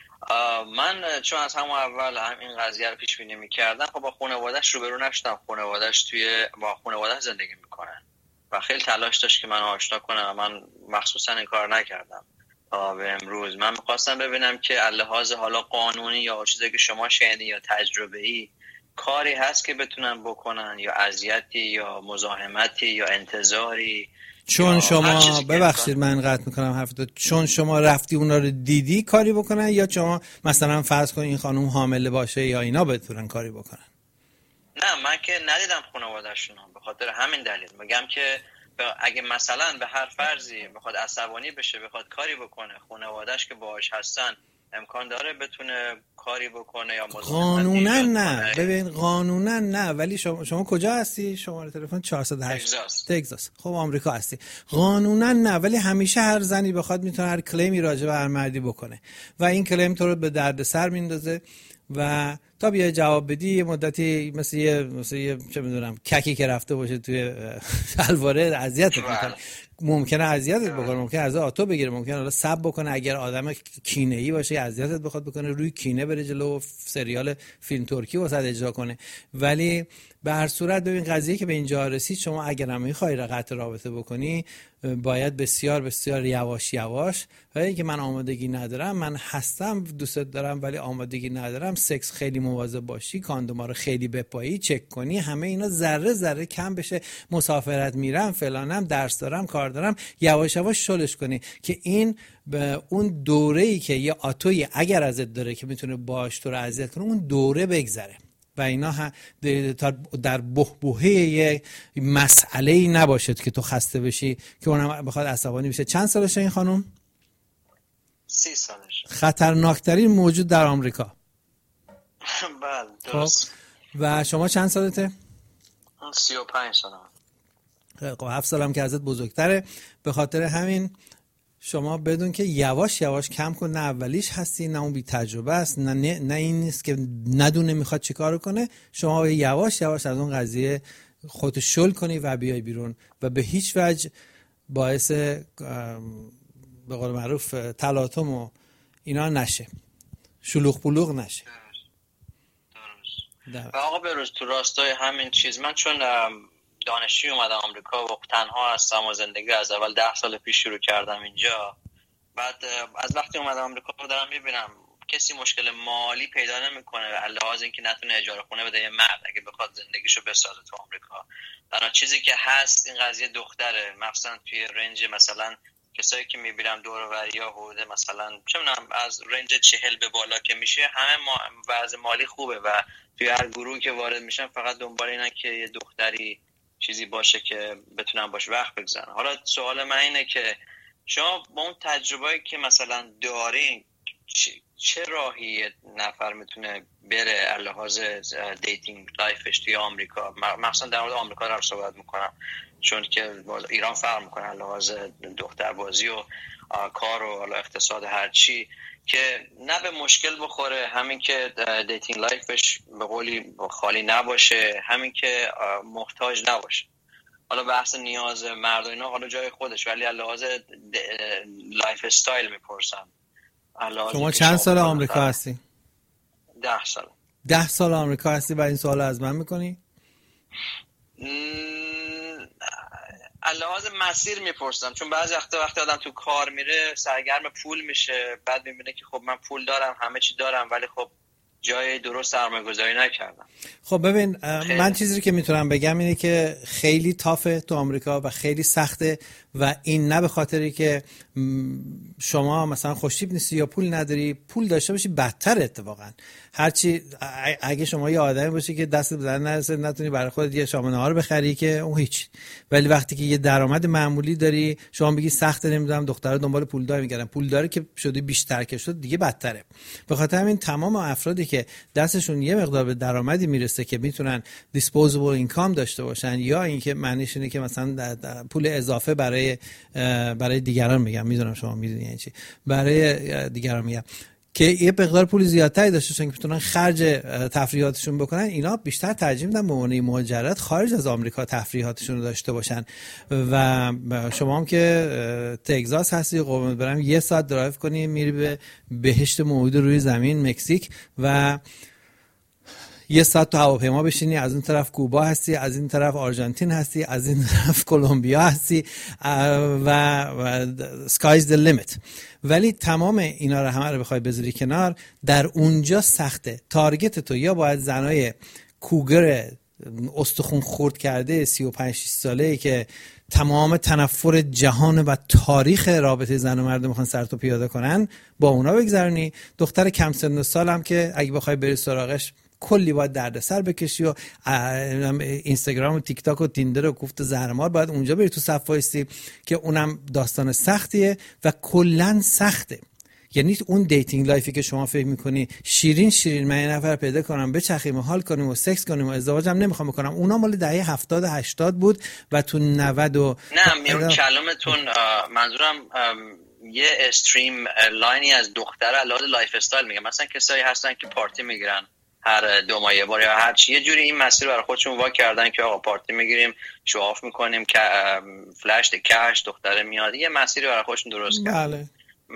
من چون از همون اول این قضیه رو پیش بینی می‌کردم، خب با خانواده‌اش روبرو نشدم. خانواده‌اش با خانواده زندگی می‌کنن و خیلی تلاش داشت که من آشنا کنم. من مخصوصا این کار نکردم تا به امروز. من می‌خواستم ببینم که لحاظ حالا قانونی یا چیزی که شما شنیدین یا تجربه‌ای کاری هست که بتونن بکنن، یا اذیتی یا مزاحمتی یا انتظاری. چون شما ببخشید من قطع میکنم حرفتو، چون شما رفتی اونا رو دیدی کاری بکنن، یا شما مثلا فرض کن این خانم حامله باشه یا اینا بتونن کاری بکنن؟ نه من که ندیدم خانواده‌شون، به خاطر همین دلیل میگم که اگه مثلا به هر فرضی بخواد عصبانی بشه بخواد کاری بکنه، خانواده‌اش که باهاش هستن امکان داره بتونه کاری بکنه یا قانونا نه. ببین قانونا نه، ولی شما کجا هستی؟ شماره تلفن 408 تگزاس. خب آمریکا هستی. قانونا نه، ولی همیشه هر زنی بخواد میتونه هر کلیمی راجع به هر مردی بکنه و این کلیم تو رو به دردسر میندازه و تا بیای جواب بدی یه مدتی مثل یه چه میدونم ککی که رفته باشه توی شلواره اذیتت میکنه. ممکنه اذیتت بکنه، ممکنه از آتو بگیره، ممکنه حالا سب بکنه، اگر آدم کینه‌ای باشه اذیتت بخواد بکنه، روی کینه بره جلو سریال فیلم ترکی واسه اجرا کنه. ولی به هر صورت ببین قضیه که به اینجا رسید، شما اگر هم می‌خوای قطع رابطه بکنی باید بسیار بسیار یواش یواش، و اینکه من آمادگی ندارم، من هستم دوستت دارم ولی آمادگی ندارم، سکس خیلی مواظب باشی، کاندوما رو خیلی بپایی، چک کنی، همه اینا ذره ذره کم بشه، مسافرت میرم فلانم، درس دارم، کار دارم، یواش یواش شلش کنی که این به اون دوره‌ای که یه آتوی اگر ازت داره که میتونه باش تو رو اذیت کنه، اون دوره بگذره و اینا در بحبوحه یه مسئله‌ای نباشد که تو خسته بشی که اونم بخواد عصبانی بشه. چند سالشه این خانم؟ 30 سالشه. خطرناکترین موجود در آمریکا. بله درست. و شما چند سالته؟ 35 سالم. خب 7 سالم که ازت بزرگتره. به خاطر همین شما بدون که یواش یواش کم کن، نه اولیش هستی نه اون بی تجربه است، نه این نیست که ندونه میخواد چی کارو کنه. شما یواش یواش از اون قضیه خودت شل کنی و بیای بیرون و به هیچ وجه باعث به قول معروف تلاطم و اینا نشه، شلوغ بلوغ نشه. و آقا بروز تو راستای همین چیز، من چون دانشجوی اومدم آمریکا و تنها هستم و زندگی از اول 10 سال پیش شروع کردم اینجا، بعد از وقتی اومدم آمریکا دارم میبینم کسی مشکل مالی پیدا نمیکنه علاوه اینکه نتونه اجاره خونه بده. یه مرد اگه بخواد زندگیشو بسازه تو آمریکا، تنها چیزی که هست این قضیه دختره. مثلا توی رنج مثلا کسایی که میبینم دور و بریا حدود مثلا چه میدونم از رنج 40 به بالا که میشه، همه وضع مالی خوبه و توی هر گروهی که وارد میشن فقط دنبال اینن که یه دختری چیزی باشه که بتونن باش وقت بگذرونن. حالا سوال من اینه که شما با اون تجربه‌ای که مثلا دارین چه راهی نفر میتونه بره لحاظ دیتینگ لایفش توی آمریکا؟ مثلا در مورد آمریکا دارم صحبت میکنم چون که ایران فرق میکنه لحاظ دختربازی و کار و اقتصاد هرچی، که نه به مشکل بخوره، همین که دیتینگ لایفش به قولی خالی نباشه، همین که محتاج نباشه. حالا بحث نیاز مرد و اینا حالا جای خودش، ولی لحاظ لایف استایل میپرسم. شما چند سال آمریکا هستی؟ 10 سال. 10 سال آمریکا هستی و این سوال از من میکنی؟ لحاظ مسیر میپرسم، چون بعضی وقتی آدم تو کار میره سرگرم پول میشه، بعد میبینه که خب من پول دارم همه چی دارم ولی خب جای درست سرمایه‌گذاری نکردم. خب ببین من چیزی که میتونم بگم اینه که خیلی تافه تو آمریکا و خیلی سخته و این نه به خاطری که شما مثلا خوشتیپ نیستی یا پول نداری، پول داشته باشی بدتر اتفاقا. هرچی اگه شما یه آدمی باشی که دست به دهن نرسه نتونی برای خودت یه شام نهار بخری که اون هیچ، ولی وقتی که یه درآمد معمولی داری شما بگی سخته، نمیدونم دخترها دنبال پولدار میگردن، پولداری که شده بیشتر که شد دیگه بدتره. به خاطر همین تمام افرادی که دستشون یه مقدار به درآمدی میرسه که میتونن دیسپوزبل اینکام داشته باشن یا اینکه معنیش اینه که مثلا پول اضافه برای دیگران میگم، میدونم شما میدونی یعنی چی، برای دیگران میگم که یه مقدار پول زیادتری داشته باشن که بتونن خرج تفریحاتشون بکنن، اینا بیشتر ترجیح میدن به عنوان مهاجرت خارج از آمریکا تفریحاتشون رو داشته باشن. و شما هم که تگزاس هستی، قربونت برم 1 ساعت درایو کنی میری به بهشت موعود روی زمین مکزیک و 1 ساعت تو هواپیما بشینی، از اون طرف کوبا هستی، از این طرف آرژانتین هستی، از این طرف کلمبیا هستی و sky's the limit. ولی تمام اینا رو همه رو بخوای بذاری کنار، در اونجا سخته. تارگت تو یا باید زنای کوگر استخون خورد کرده 35 ساله‌ای که تمام تنفر جهان و تاریخ رابطه زن و مرد میخوان سر تو پیاده کنن، با اونا بگذرونی. دختر کم سن و سال هم که اگه بخوای بری سراغش کلی باید دردسر بکشی و اینستاگرام و تیک تاک و تیندر و کوفت زهرمار باید اونجا بری تو صف وایسی که اونم داستان سختیه و کلن سخته. یعنی اون دیتینگ لایفی که شما فکر میکنی شیرین من یه نفر پیدا کنم بچخیم و حال کنیم و سکس کنیم و ازدواجم نمیخوام بکنم، اونا مال دهه 70 80 بود و تو 90 و نه میون کلامتون منظورم یه استریم لاینی از دختر علاوه لایف استایل میگم. مثلا کسایی هستن که پارتی میگیرن هر 2 ماه یه بار یا هر چی، یه جوری این مسیر برای خودشون وا کردن که آقا پارتی میگیریم شواف میکنیم که فلش کش دختره میاد، یه مسیری برای خودشون درست کردن. بله.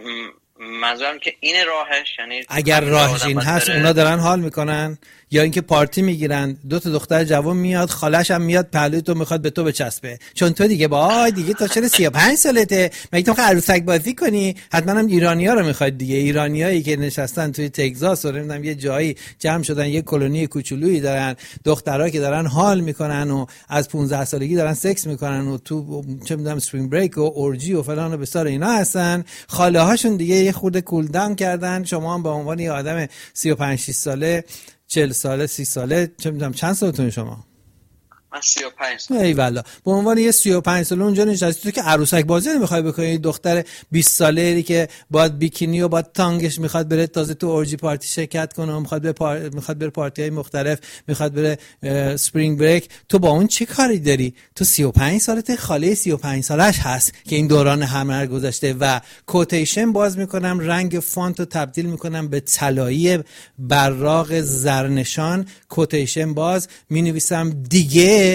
منظورم که این راهش، یعنی اگر راهش این هست اونا دارن حال میکنن یا اینکه پارتی میگیرن 2 تا دختر جوان میاد خالش هم میاد پهلوی تو میخواد به تو بچسبه، چون تو دیگه با دیگه تا چه 35 سالته مگه تو میخوای عروسک بازی کنی؟ حتما هم ایرانی‌ها رو میخواد دیگه، ایرانیایی که نشستن توی تگزاس و نمیدونم یه جایی جمع شدن یه کلونی کوچولویی دارن، دخترها که دارن حال میکنن و از 15 سالگی دارن سکس میکنن و تو چه میدونم اسپرینگ بریک و اورجی و فلان و بسار اینا هستن، خاله هاشون دیگه یه خورده کول داون کردن. شما هم به عنوان یه آدم 35 6 ساله 40 ساله 30 ساله چه میدونم چند سالتون شما؟ من 35 سال. ای والله به عنوان یه 35 ساله اونجا نشستی تو که عروسک بازی نمیخوای بکنی، دختر 20 ساله‌ای که باید بیکینی و باید تانگش میخواد بره تازه تو اورجی پارتی شرکت کنه، میخواد بره پارتی‌های مختلف، میخواد بره اسپرینگ بریک، تو با اون چه کاری داری؟ تو 35 سالته، خاله 35 سالش هست که این دوران همه گذشته و کوتیشن باز میکنم، رنگ فونت رو تبدیل میکنم به طلایی براق زرنشان، کوتیشن باز مینویسم دیگه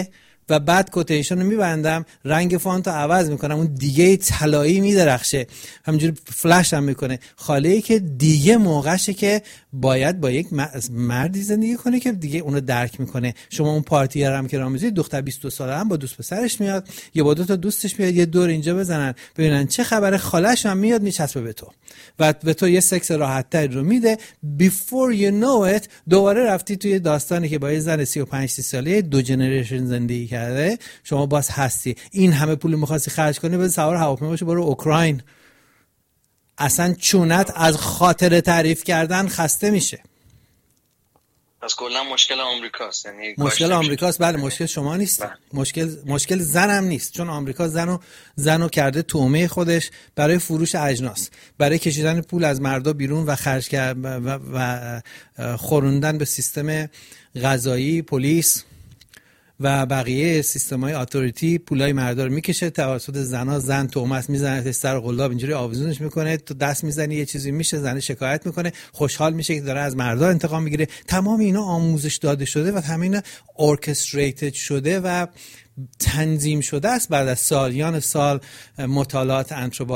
و بعد کوتیشن رو میبندم، رنگ فانت رو عوض میکنم، اون دیگه طلایی میدرخشه، همینجوری فلش هم میکنه. خاله که دیگه موقعشه که باید با یک مردی زندگی کنه که دیگه اونو درک میکنه. شما اون پارتی هم که راه میذارید، دختر 22 ساله هم با دوست پسرش میاد، یا با 2 تا دوستش میاد، یه دور اینجا بزنن ببینن چه خبره. خالش هم میاد میچسبه به تو و به تو یه سکس راحت تر رو میده. before you know it دوباره رفتی توی داستانی که با یه زن 35 ساله 2 جنریشن زندگی کرده، شما باز هستی. این همه پول می‌خواستی خرج کنی، بذار سوار هواپیما بشو برو اوکراین. اصلا چونت از خاطر تعریف کردن خسته میشه. پس کلا مشکل آمریکاست، یعنی مشکل آمریکاست. بله، مشکل شما نیست. مشکل زنم نیست، چون آمریکا زنو کرده تومه خودش برای فروش اجناس، برای کشیدن پول از مردا بیرون و خرج کردن و خوروندن به سیستم قضایی، پلیس و بقیه سیستم‌های اتوریتی. پولای مردا رو میکشه توسط زنا. زن تهمت میزنه، سر قلاب اینجوری آویزونش میکنه، تو دست میزنی یه چیزی میشه، زن شکایت میکنه، خوشحال میشه که داره از مردا انتقام میگیره. تمام اینا آموزش داده شده و همین ارکستریتد شده و تنظیم شده است بعد از سالیان سال مطالعات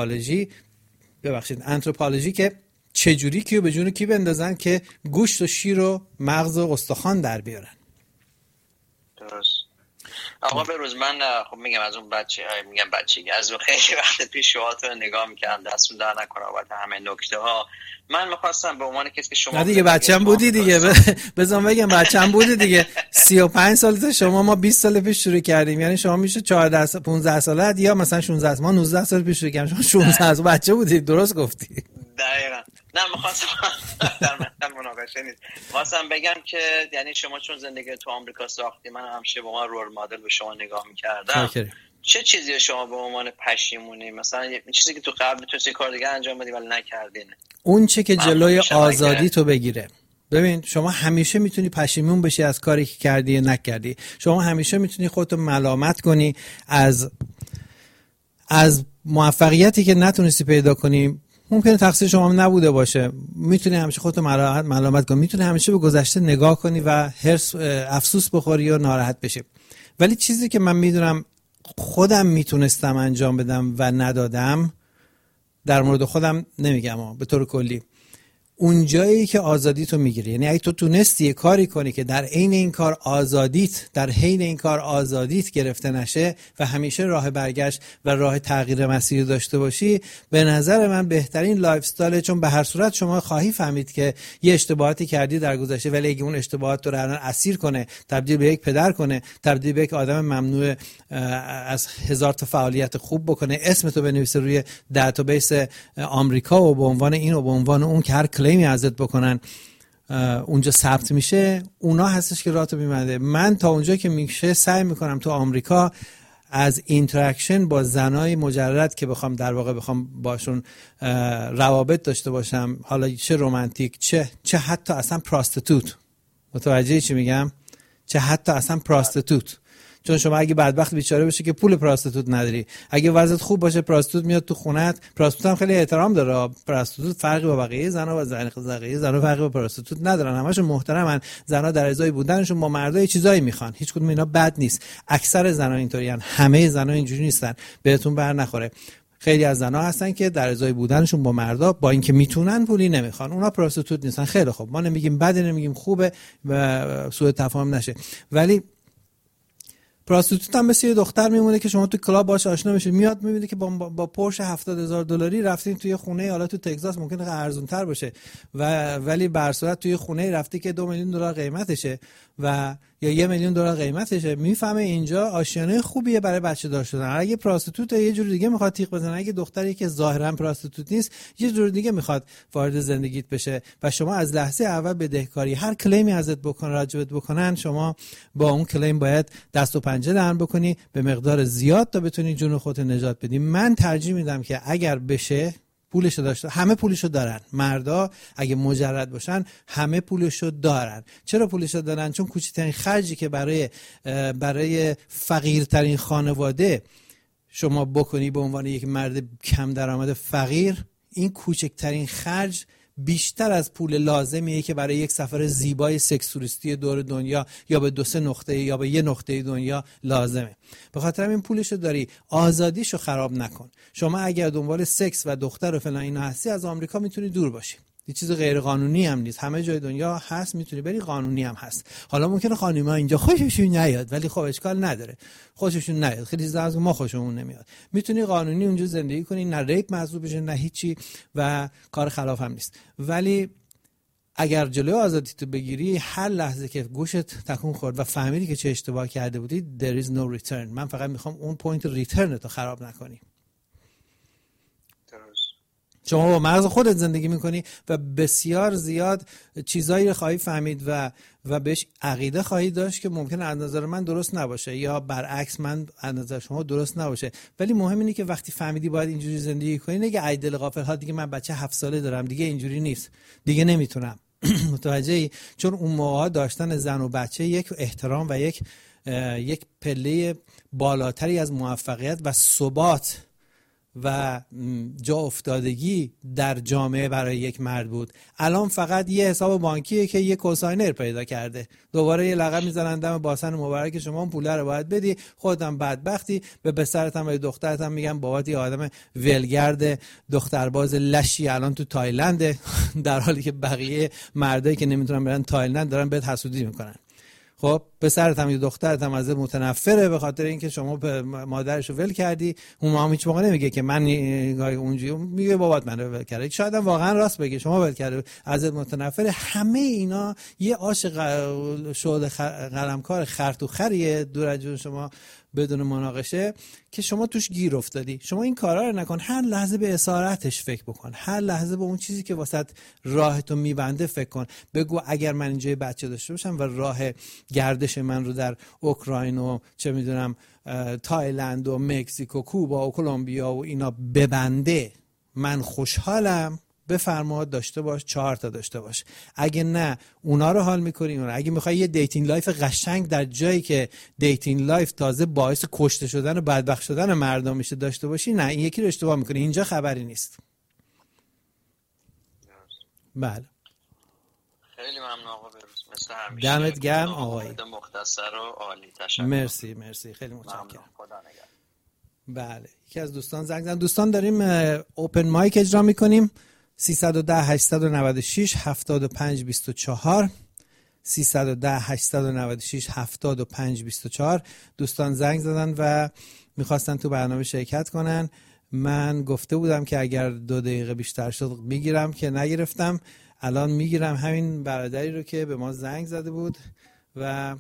آنتروپولوژی که چجوری کیو به جون کی بندازن که گوشت و شیر و مغز و استخوان در بیارن. درست. آقا بروز من خب میگم از اون بچگی از اون خیلی وقت پیش شوهات رو نگاه میکردم، دستون در نکنه بابت همه نکته ها. من میخواستم به عنوان کسی که شما دیگه بچه‌م بودی دیگه، بذار بگم بچه‌م بودی دیگه. 35 سالته شما، ما 20 سال پیش شروع کردیم، یعنی شما میشه 14 15 سالت یا مثلا 16 ما 19 سال پیش شروع کردیم، شما 16 سال بچه بودی. درست گفتی. دقیقاً. نه میخواستم در مناقشه نیست، میخواستم بگم که یعنی شما چون زندگی تو آمریکا ساختی، من همیشه به عنوان رول مدل به شما نگاه میکردم. چه چیزی شما به عنوان پشیمونی، مثلا یه چیزی که تو قبل تو کار دیگه انجام بدی ولی نکردین، اون چه که جلوی آزادی تو بگیره؟ ببین شما همیشه میتونی پشیمون بشی از کاری که کردی یا نکردی. شما همیشه میتونی خودتو ملامت کنی از موفقیتی که نتونستی پیدا کنی. ممکنه تقصیر شما نبوده باشه، میتونی همیشه خودتو ملامت کنی، میتونی همیشه به گذشته نگاه کنی و افسوس بخوری یا ناراحت بشی. ولی چیزی که من میدونم خودم میتونستم انجام بدم و ندادم، در مورد خودم نمیگم به طور کلی، اون جایی که آزادی تو میگیری، یعنی اگه تو تونستی یه کاری کنی که در حین این کار آزادیت گرفته نشه و همیشه راه برگشت و راه تغییر مسیر داشته باشی، به نظر من بهترین لایف استایل. چون به هر صورت شما خواهی فهمید که یه اشتباهاتی کردی در گذشته، ولی اگه اون اشتباهات تو رو الان اسیر کنه، تبدیل به یک پدر کنه، تبدیل به یک آدم ممنوع از 1000 تا فعالیت خوب بکنه، اسمتو بنویسه روی دیتابیس آمریکا و به عنوان این و به عنوان اون که هر کلیمی ازت بکنن اونجا ثبت میشه، اونا هستش که راهتو میبنده. من تا اونجا که میشه سعی میکنم تو آمریکا از اینتراکشن با زنای مجرد که بخوام باشون روابط داشته باشم، حالا چه رمانتیک چه حتی اصلا پراستیتوت، متوجه چی میگم؟ چه حتی اصلا پراستیتوت. چون شما اگه بدبخت بیچاره بشه که پول پراستیتوت نداری، اگه وضعیت خوب باشه پراستیتوت میاد تو خونت. پراستیتوت هم خیلی احترام داره، پراستیتوت فرقی با بقیه زنا و بقیه زنا فرقی با پراستیتوت ندارن، همشون محترمن. زنا در ازای بودنشون با مردا چیزایی میخوان، هیچ کدوم اینا بد نیست. اکثر زنا اینطورین، همه زنا اینجوری نیستن، بهتون بر نخوره. خیلی از زنا هستن که در ازای بودنشون با مردا با اینکه میتونن پولی نمیخوان، اونا پراستیتوت نیستن. خیلی خوب، ما نمیگیم بده، نمیگیم خوبه و سوء تفاهم نشه، ولی پراستیتوت هم مثل یه دختر میمونه که شما تو کلاب باهاش آشنا میشید، میاد میبینه که با پورش $70,000 رفتین توی خونه، حالا تو تگزاس ممکنه ارزون تر باشه ولی به هر صورت توی خونه رفتی که $2 میلیون قیمتشه و یا $1 میلیون قیمتشه، میفهمه اینجا آشیانه خوبیه برای بچه دار شدن. اگه پراستیتوت یه جور دیگه میخواد تیغ بزنه، اگه دختری که ظاهرا پراستیتوت نیست یه جور دیگه میخواد وارد زندگیت بشه و شما از لحظه اول بدهکاری، هر کلیمی ازت بکنن راجبت بکنن، شما با اون کلیم باید دست و پنجه دهن بکنی به مقدار زیاد تا بتونی جون خودت نجات بدی. من ترجیح میدم که اگر بشه پولشو داشته، همه پولشو دارن، مردا اگه مجرد باشن همه پولشو دارن. چرا پولشو دارن؟ چون کوچکترین خرجی که برای فقیرترین خانواده شما بکنی به عنوان یک مرد کم درآمد فقیر، این کوچکترین خرج بیشتر از پول لازمیه که برای یک سفر زیبای سکس توریستی دور دنیا یا به 2-3 نقطه یا به 1 نقطه دنیا لازمه. به خاطر این پولشو داری، آزادیشو خراب نکن. شما اگر دنبال سکس و دختر و فلان اینا هستی، از آمریکا میتونی دور باشی. یه چیز غیر قانونی هم نیست، همه جای دنیا هست، میتونی بری، قانونی هم هست. حالا ممکنه خانم‌ها اینجا خوششون نیاد، ولی خب اشکال نداره، خوششون نیاد، خیلی چیزا از ما خوشمون نمیاد. میتونی قانونی اونجا زندگی کنی، نه ریپ محسوب بشه نه هیچی و کار خلاف هم نیست. ولی اگر جلوی آزادی تو بگیری، هر لحظه که گوشت تکون خورد و فهمیدی که چه اشتباه کرده بودی، there is no return. من فقط میخوام اون پوینت ریترن تو خراب نکنی. شما با مغز خودت زندگی میکنی و بسیار زیاد چیزایی رو خواهی فهمید و بهش عقیده خواهی داشت که ممکنه از نظر من درست نباشه یا برعکس من از نظر شما درست نباشه. ولی مهم اینه که وقتی فهمیدی باید اینجوری زندگی کنی، نگه ای دل غافل ها دیگه من بچه 7 ساله دارم، دیگه اینجوری نیست، دیگه نمیتونم. متوجهی؟ چون اون موقع داشتن زن و بچه یک احترام و یک پله بالاتری از موفقیت و ثبات و جا افتادگی در جامعه برای یک مرد بود. الان فقط یه حساب بانکیه که یه کوساینر پیدا کرده، دوباره یه لقب میزنن دم باسن مبارک شما اون پول رو باید بدی، خودت بدبختی، به پسرت هم و دخترت هم میگن بابات یه آدم ولگرد دخترباز لشی الان تو تایلند، در حالی که بقیه مردایی که نمیتونن برن تایلند دارن بهت حسودی میکنن. خب پسرت هم یا دخترت هم ازت متنفره به خاطر اینکه شما مادرشو ول کردی. اون هم هیچ موقع نمیگه که من اونجوری، میگه بابات منو ول کرده. شاید هم واقعا راست بگه، شما ول کرده، ازت متنفره. همه اینا یه آش شعله قلمکار خرط و خریه دور از جون شما بدون مناقشه که شما توش گیر افتادی. شما این کارا رو نکن، هر لحظه به اسارتش فکر بکن، هر لحظه به اون چیزی که واسط راهتو میبنده فکر کن. بگو اگر من اینجا بچه داشته باشم و راه گردش من رو در اوکراین و چه میدونم تایلند و مکزیک و کوبا و کلمبیا و اینا ببنده، من خوشحالم، بفرما داشته باش، 4 تا داشته باش. اگه نه اونا رو حال میکنی، اگه میخوای یه دیتینگ لایف قشنگ در جایی که دیتینگ لایف تازه باعث کشته شدن و بدبخت شدن مردم میشه داشته باشی، نه، این یکی رو اشتباه میکنی، اینجا خبری نیست. بله خیلی ممنون آقا بروز، مثل همیشه دمت گرم آقای مختصر و عالی، تشکر. مرسی خیلی متشکرم. بله یکی از دوستان زنگ زدن. دوستان داریم اوپن مایک اجرا میکنیم. 310 896 75 24 310 896 75 24. دوستان زنگ زدن و میخواستن تو برنامه شرکت کنن. من گفته بودم که اگر 2 دقیقه بیشتر شد میگیرم، که نگرفتم. الان میگیرم همین برادری رو که به ما زنگ زده بود و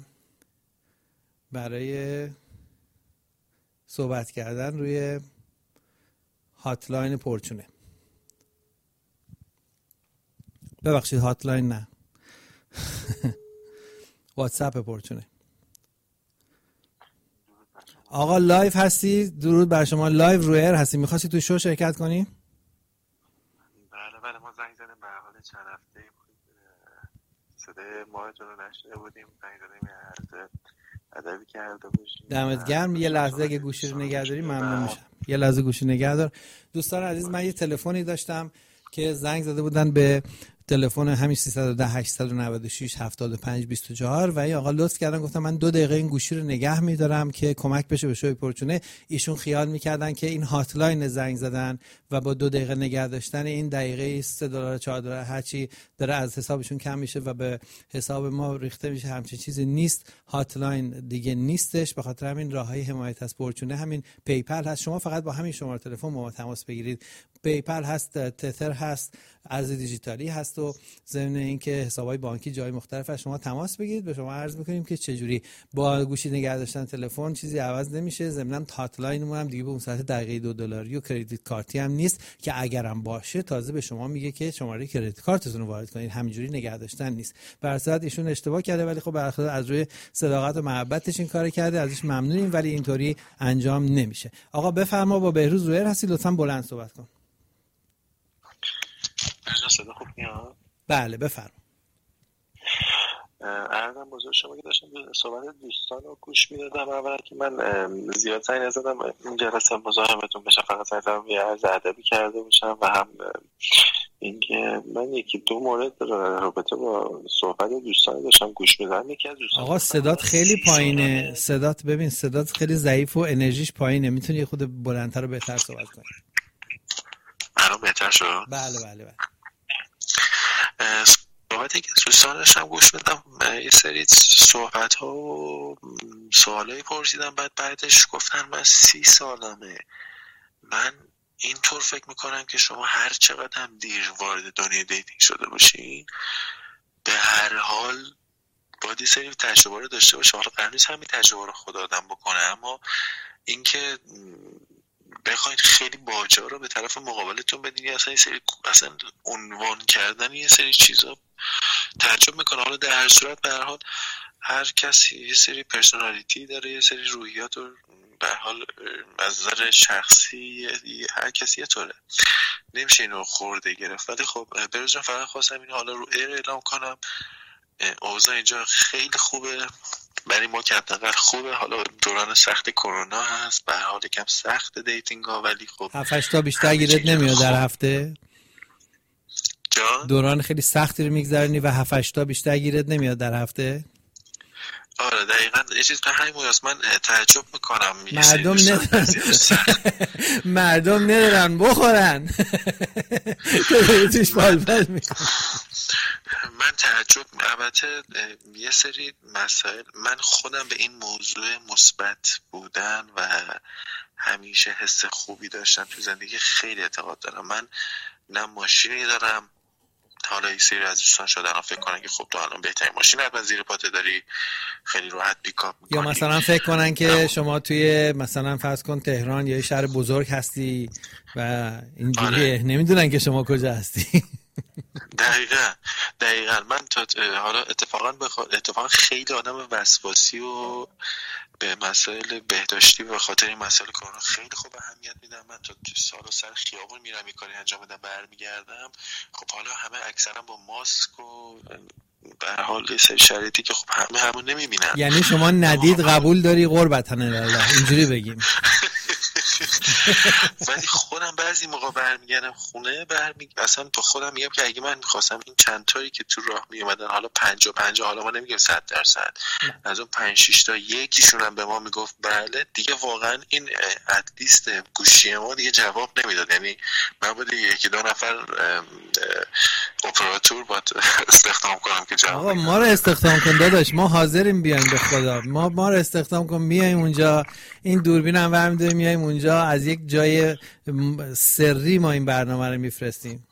برای صحبت کردن روی هاتلاین پرچونه، ببخشید هاتلاین نه واتساپ پرچونه. آقا لایف هستی؟ درود بر شما، لایو روی ایر هستی، میخواستی تو شو شرکت کنی؟ بله ما زنگ زدیم به حال چند هفته صدای ماهتون رو نشنیده بودیم، زنگ زدیم یه ادبی کرده باشیم. دمت گرم. یه لحظه اگه گوشی رو نگه داری ممنون میشم. یه لحظه گوشی نگه دار. دوستان عزیز، من یه تلفنی داشتم که زنگ زده بودن به تلفن همین 310 896 75 24 و این آقا لطف کردن گفتن من 2 دقیقه این گوشی رو نگه می‌دارم که کمک بشه به شوی پرچونه. ایشون خیال می‌کردن که این هاتلاین زنگ زدن و با 2 دقیقه نگه داشتن این دقیقه $3 $4 هرچی داره از حسابشون کم میشه و به حساب ما ریخته میشه. همچین چیزی نیست، هاتلاین دیگه نیستش. به خاطر همین راههای حمایت از پرچونه همین پیپل هست، شما فقط با همین شماره تلفن با ما تماس بگیرید. پیپل هست، تتر هست، ارز دیجیتالی هست و ضمن اینکه حساب‌های بانکی جای مختلف از شما تماس بگیرید. به شما عرض می‌کنیم که چجوری با گوشی نگه داشتن تلفن چیزی عوض نمیشه. ضمن هاتلاینمون هم دیگه به اون ساعت دقیقه $2 و کردیت کارتی هم نیست که اگرم باشه تازه به شما میگه که شماره کردیت کارتتون رو وارد کنید، همینجوری نگه داشتن نیست. به هر صورت ایشون اشتباه کرده، ولی خب برخلاف از روی صداقت و محبتش این کارو کرده، ازش ممنونیم، ولی اینطوری انجام نمیشه. آقا بفرما، با بهروز رویر هستی، لطفاً بلند صحبت کن. صدا خوب میاد؟ بله بفرم. عرضم بزرگ شما که داشتم صحبت دوستان رو گوش میدادم. اول که من زیاد سعی نزدم این جلسه مزاحمتون بشم، فقط سعی کردم یه عرض ادبی کرده باشم و هم اینکه من یکی دو مورد رابطه با صحبت دوستان داشتم گوش میدم. یکی از دوستان آقا صدات خیلی پایینه، صدات خیلی ضعیف و انرژیش پایینه، میتونی یه خود بلندتر و بهتر صحبت کنی؟ الان بهتر شد؟ بله. صحبتی که دوستان داشتم گوش میدم، یه سری صحبت ها و سوالایی پرسیدم، بعدش گفتن من 30 سالمه. من اینطور فکر میکنم که شما هر چقدر هم دیر وارد دنیای دیتینگ شده باشین، به هر حال باید یه سری تجربه رو داشته باشه. حالا قرار نیست همین تجربه رو خود آدم بکنه، اما اینکه بخواید خیلی باجا رو به طرف مقابلتون بدین، اصلا عنوان کردن یه سری چیزا تعجب میکنه. حالا در هر صورت به هر حال هر کسی یه سری پرسونالیتی داره، یه سری روحیات و به هر حال از نظر شخصی هر کسی یه طوره، نمیشه اینو خورده گرفت. ولی خب بروز جان فقط خواستم اینو حالا رو ایر اعلام کنم. اوضاع اینجا خیلی خوبه برای ما که حداقل خوبه. حالا دوران سخت کرونا هست، به هر حال یکم سخت دیتینگ ها، ولی خب 7-8 تا بیشتر گیرت نمیاد در هفته؟ جان دوران خیلی سختی رو میگذرونی و 7-8 تا بیشتر گیرت نمیاد در هفته؟ آره دقیقاً. یه چیز به همین مویاست من تعجب میکنم مردم ندارن بخورن توش بالبال میکنم. من تعجب، البته یه سری مسائل، من خودم به این موضوع مثبت بودن و همیشه حس خوبی داشتن تو زندگی خیلی اعتقاد دارم. من نه ماشینی دارم، حالا یه سری از دوستان شدن فکر کنن که خب تو الان بهترین ماشین حتما زیر پاته داری، خیلی راحت پیکاپ میکنی، یا مثلا فکر کنن که شما توی مثلا فرض کن تهران یا شهر بزرگ هستی و اینجوریه. آره. نمیدونن که شما کجا هستی. دقیقاً من حالا اتفاقا خیلی آدم وسواسی و به مسائل بهداشتی و خاطر این مسائل کرونا خیلی خوب اهمیت میدم. من تا سال و سر خیابون میرم یه کاری انجام بدم برمیگردم، خب حالا همه اکثرا با ماسک و به هر حال یه سری شرایطی که خب همون نمیبینن. یعنی شما ندید قبول داری قربتن الله اینجوری بگیم. ولی خودم بعضی موقع برمیگردم خونه اصلا تو خودم میگم که اگه من میخواستم این چند تایی که تو راه میومدن، حالا 50 حالا ما نمیگم 100%، از اون 5-6 تا یکیشون هم به ما میگفت بله، دیگه واقعا این ادلیست گوشی ما دیگه جواب نمیداد. یعنی من باید 1-2 نفر اپراتور باید استخدام کنم که جواب. آقا ما رو استخدام کن داداش، ما حاضریم بیایم به خدا، ما رو استخدام کن، میایم اونجا، این دوربین هم برمی‌داریم میایم اونجا، از یک جای سری ما این برنامه رو میفرستیم.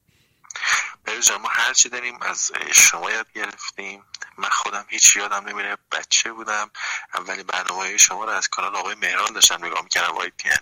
ببین ما هر چی داریم از شما یاد گرفتیم. من خودم هیچ یادم نمیره، بچه بودم اولی برنامه‌های شما رو از کانال آقای مهران داشتم نگاه می‌کردم، YTN.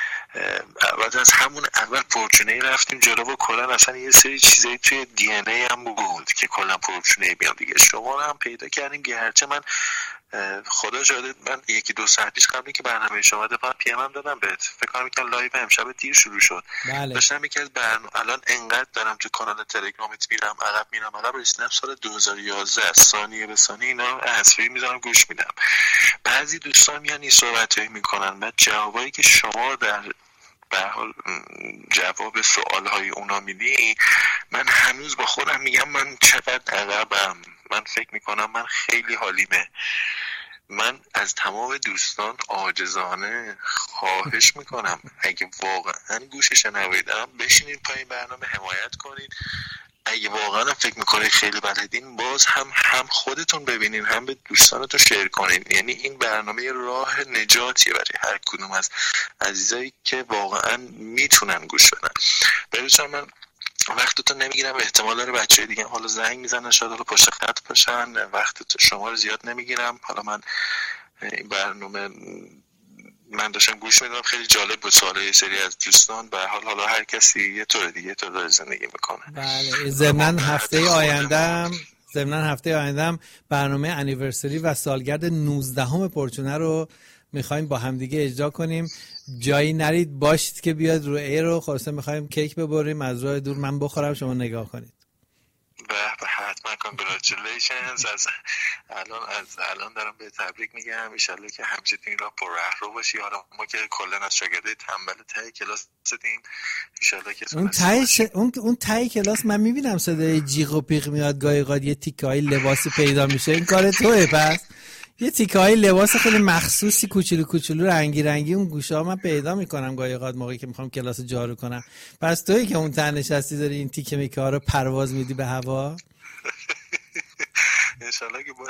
بعد از همون اول پرچونه‌ای رفتیم جلو و کلا اصلا یه سری چیزایی توی دی ان ای هم بود که کلا پرچونه‌ای بیام دیگه. شما رو هم پیدا کردیم گرچه من خدا شاهد، من 1-2 ساعت پیش قبل اینکه برنامه شما دفعه پی ام هم دادم بهت، فکر کنم که لایو امشب دیر شروع شد. بله. داشتم یکی از الان انقدر دارم تو کانال تلگرامت میرم عقب رسیدم سال 2011 ثانیه به ثانیه اینا حذفی میذارم گوش میدم. بعضی دوستان میان این صحبتایی میکنن، بعد جوابایی که شما در به حال جواب سوالهای اونا میدی، من هنوز با خودم میگم من چقدر عقبم. من فکر میکنم من خیلی حالیمه. من از تمام دوستان عاجزانه خواهش میکنم اگه واقعا گوشش نویدم بشینید پای برنامه حمایت کنید. اگه واقعا فکر میکنید خیلی بلدین، باز هم خودتون ببینین، هم به دوستانتون شیر کنین. یعنی این برنامه راه نجاتیه برای هر کدوم از عزیزایی که واقعا میتونن گوش بدن. ببینید من وقتتون نمیگیرم، احتمال داره بچه‌های دیگه حالا زنگ میزنن شاید حالا پشت خط باشن، وقت شما رو زیاد نمیگیرم. حالا من این برنامه من داشتم گوش میدم، خیلی جالب بود سوالای سری از دوستان. به حال حالا هر کسی یه طور دیگه داره زندگی میکنه. بله. ضمن هفته آینده برنامه انیورسری و سالگرد 19 پرچونه رو میخوایم با همدیگه اجرا کنیم. جایی نرید باشید که بیاد رو ایر رو خلاصه میخوایم کیک ببریم از راه دور، من بخورم شما نگاه کنید. به حتما کانگرچولیشنز. از الان دارم به تبریک میگم. ان شاءالله که همچنین را پر رو باشی. حالا ما که کلا از شاگردای تنبل ته کلاس هستیم، ان شاءالله که اون ته کلاس من میبینم صدای جیغ و پیغ میاد، گاهی اوقات یه تیکه‌های لباسی پیدا میشه. این کار توئه؟ پس یه تیکه‌های لباس خیلی مخصوصی کوچولو رنگی اون گوشه‌ها من پیدا میکنم گاهی اوقات موقعی که میخوام کلاس جارو کنم. پس تویی که اون ته نشستی داری این تیکه میکه ها رو پرواز میدی به هوا؟ ان شاءالله که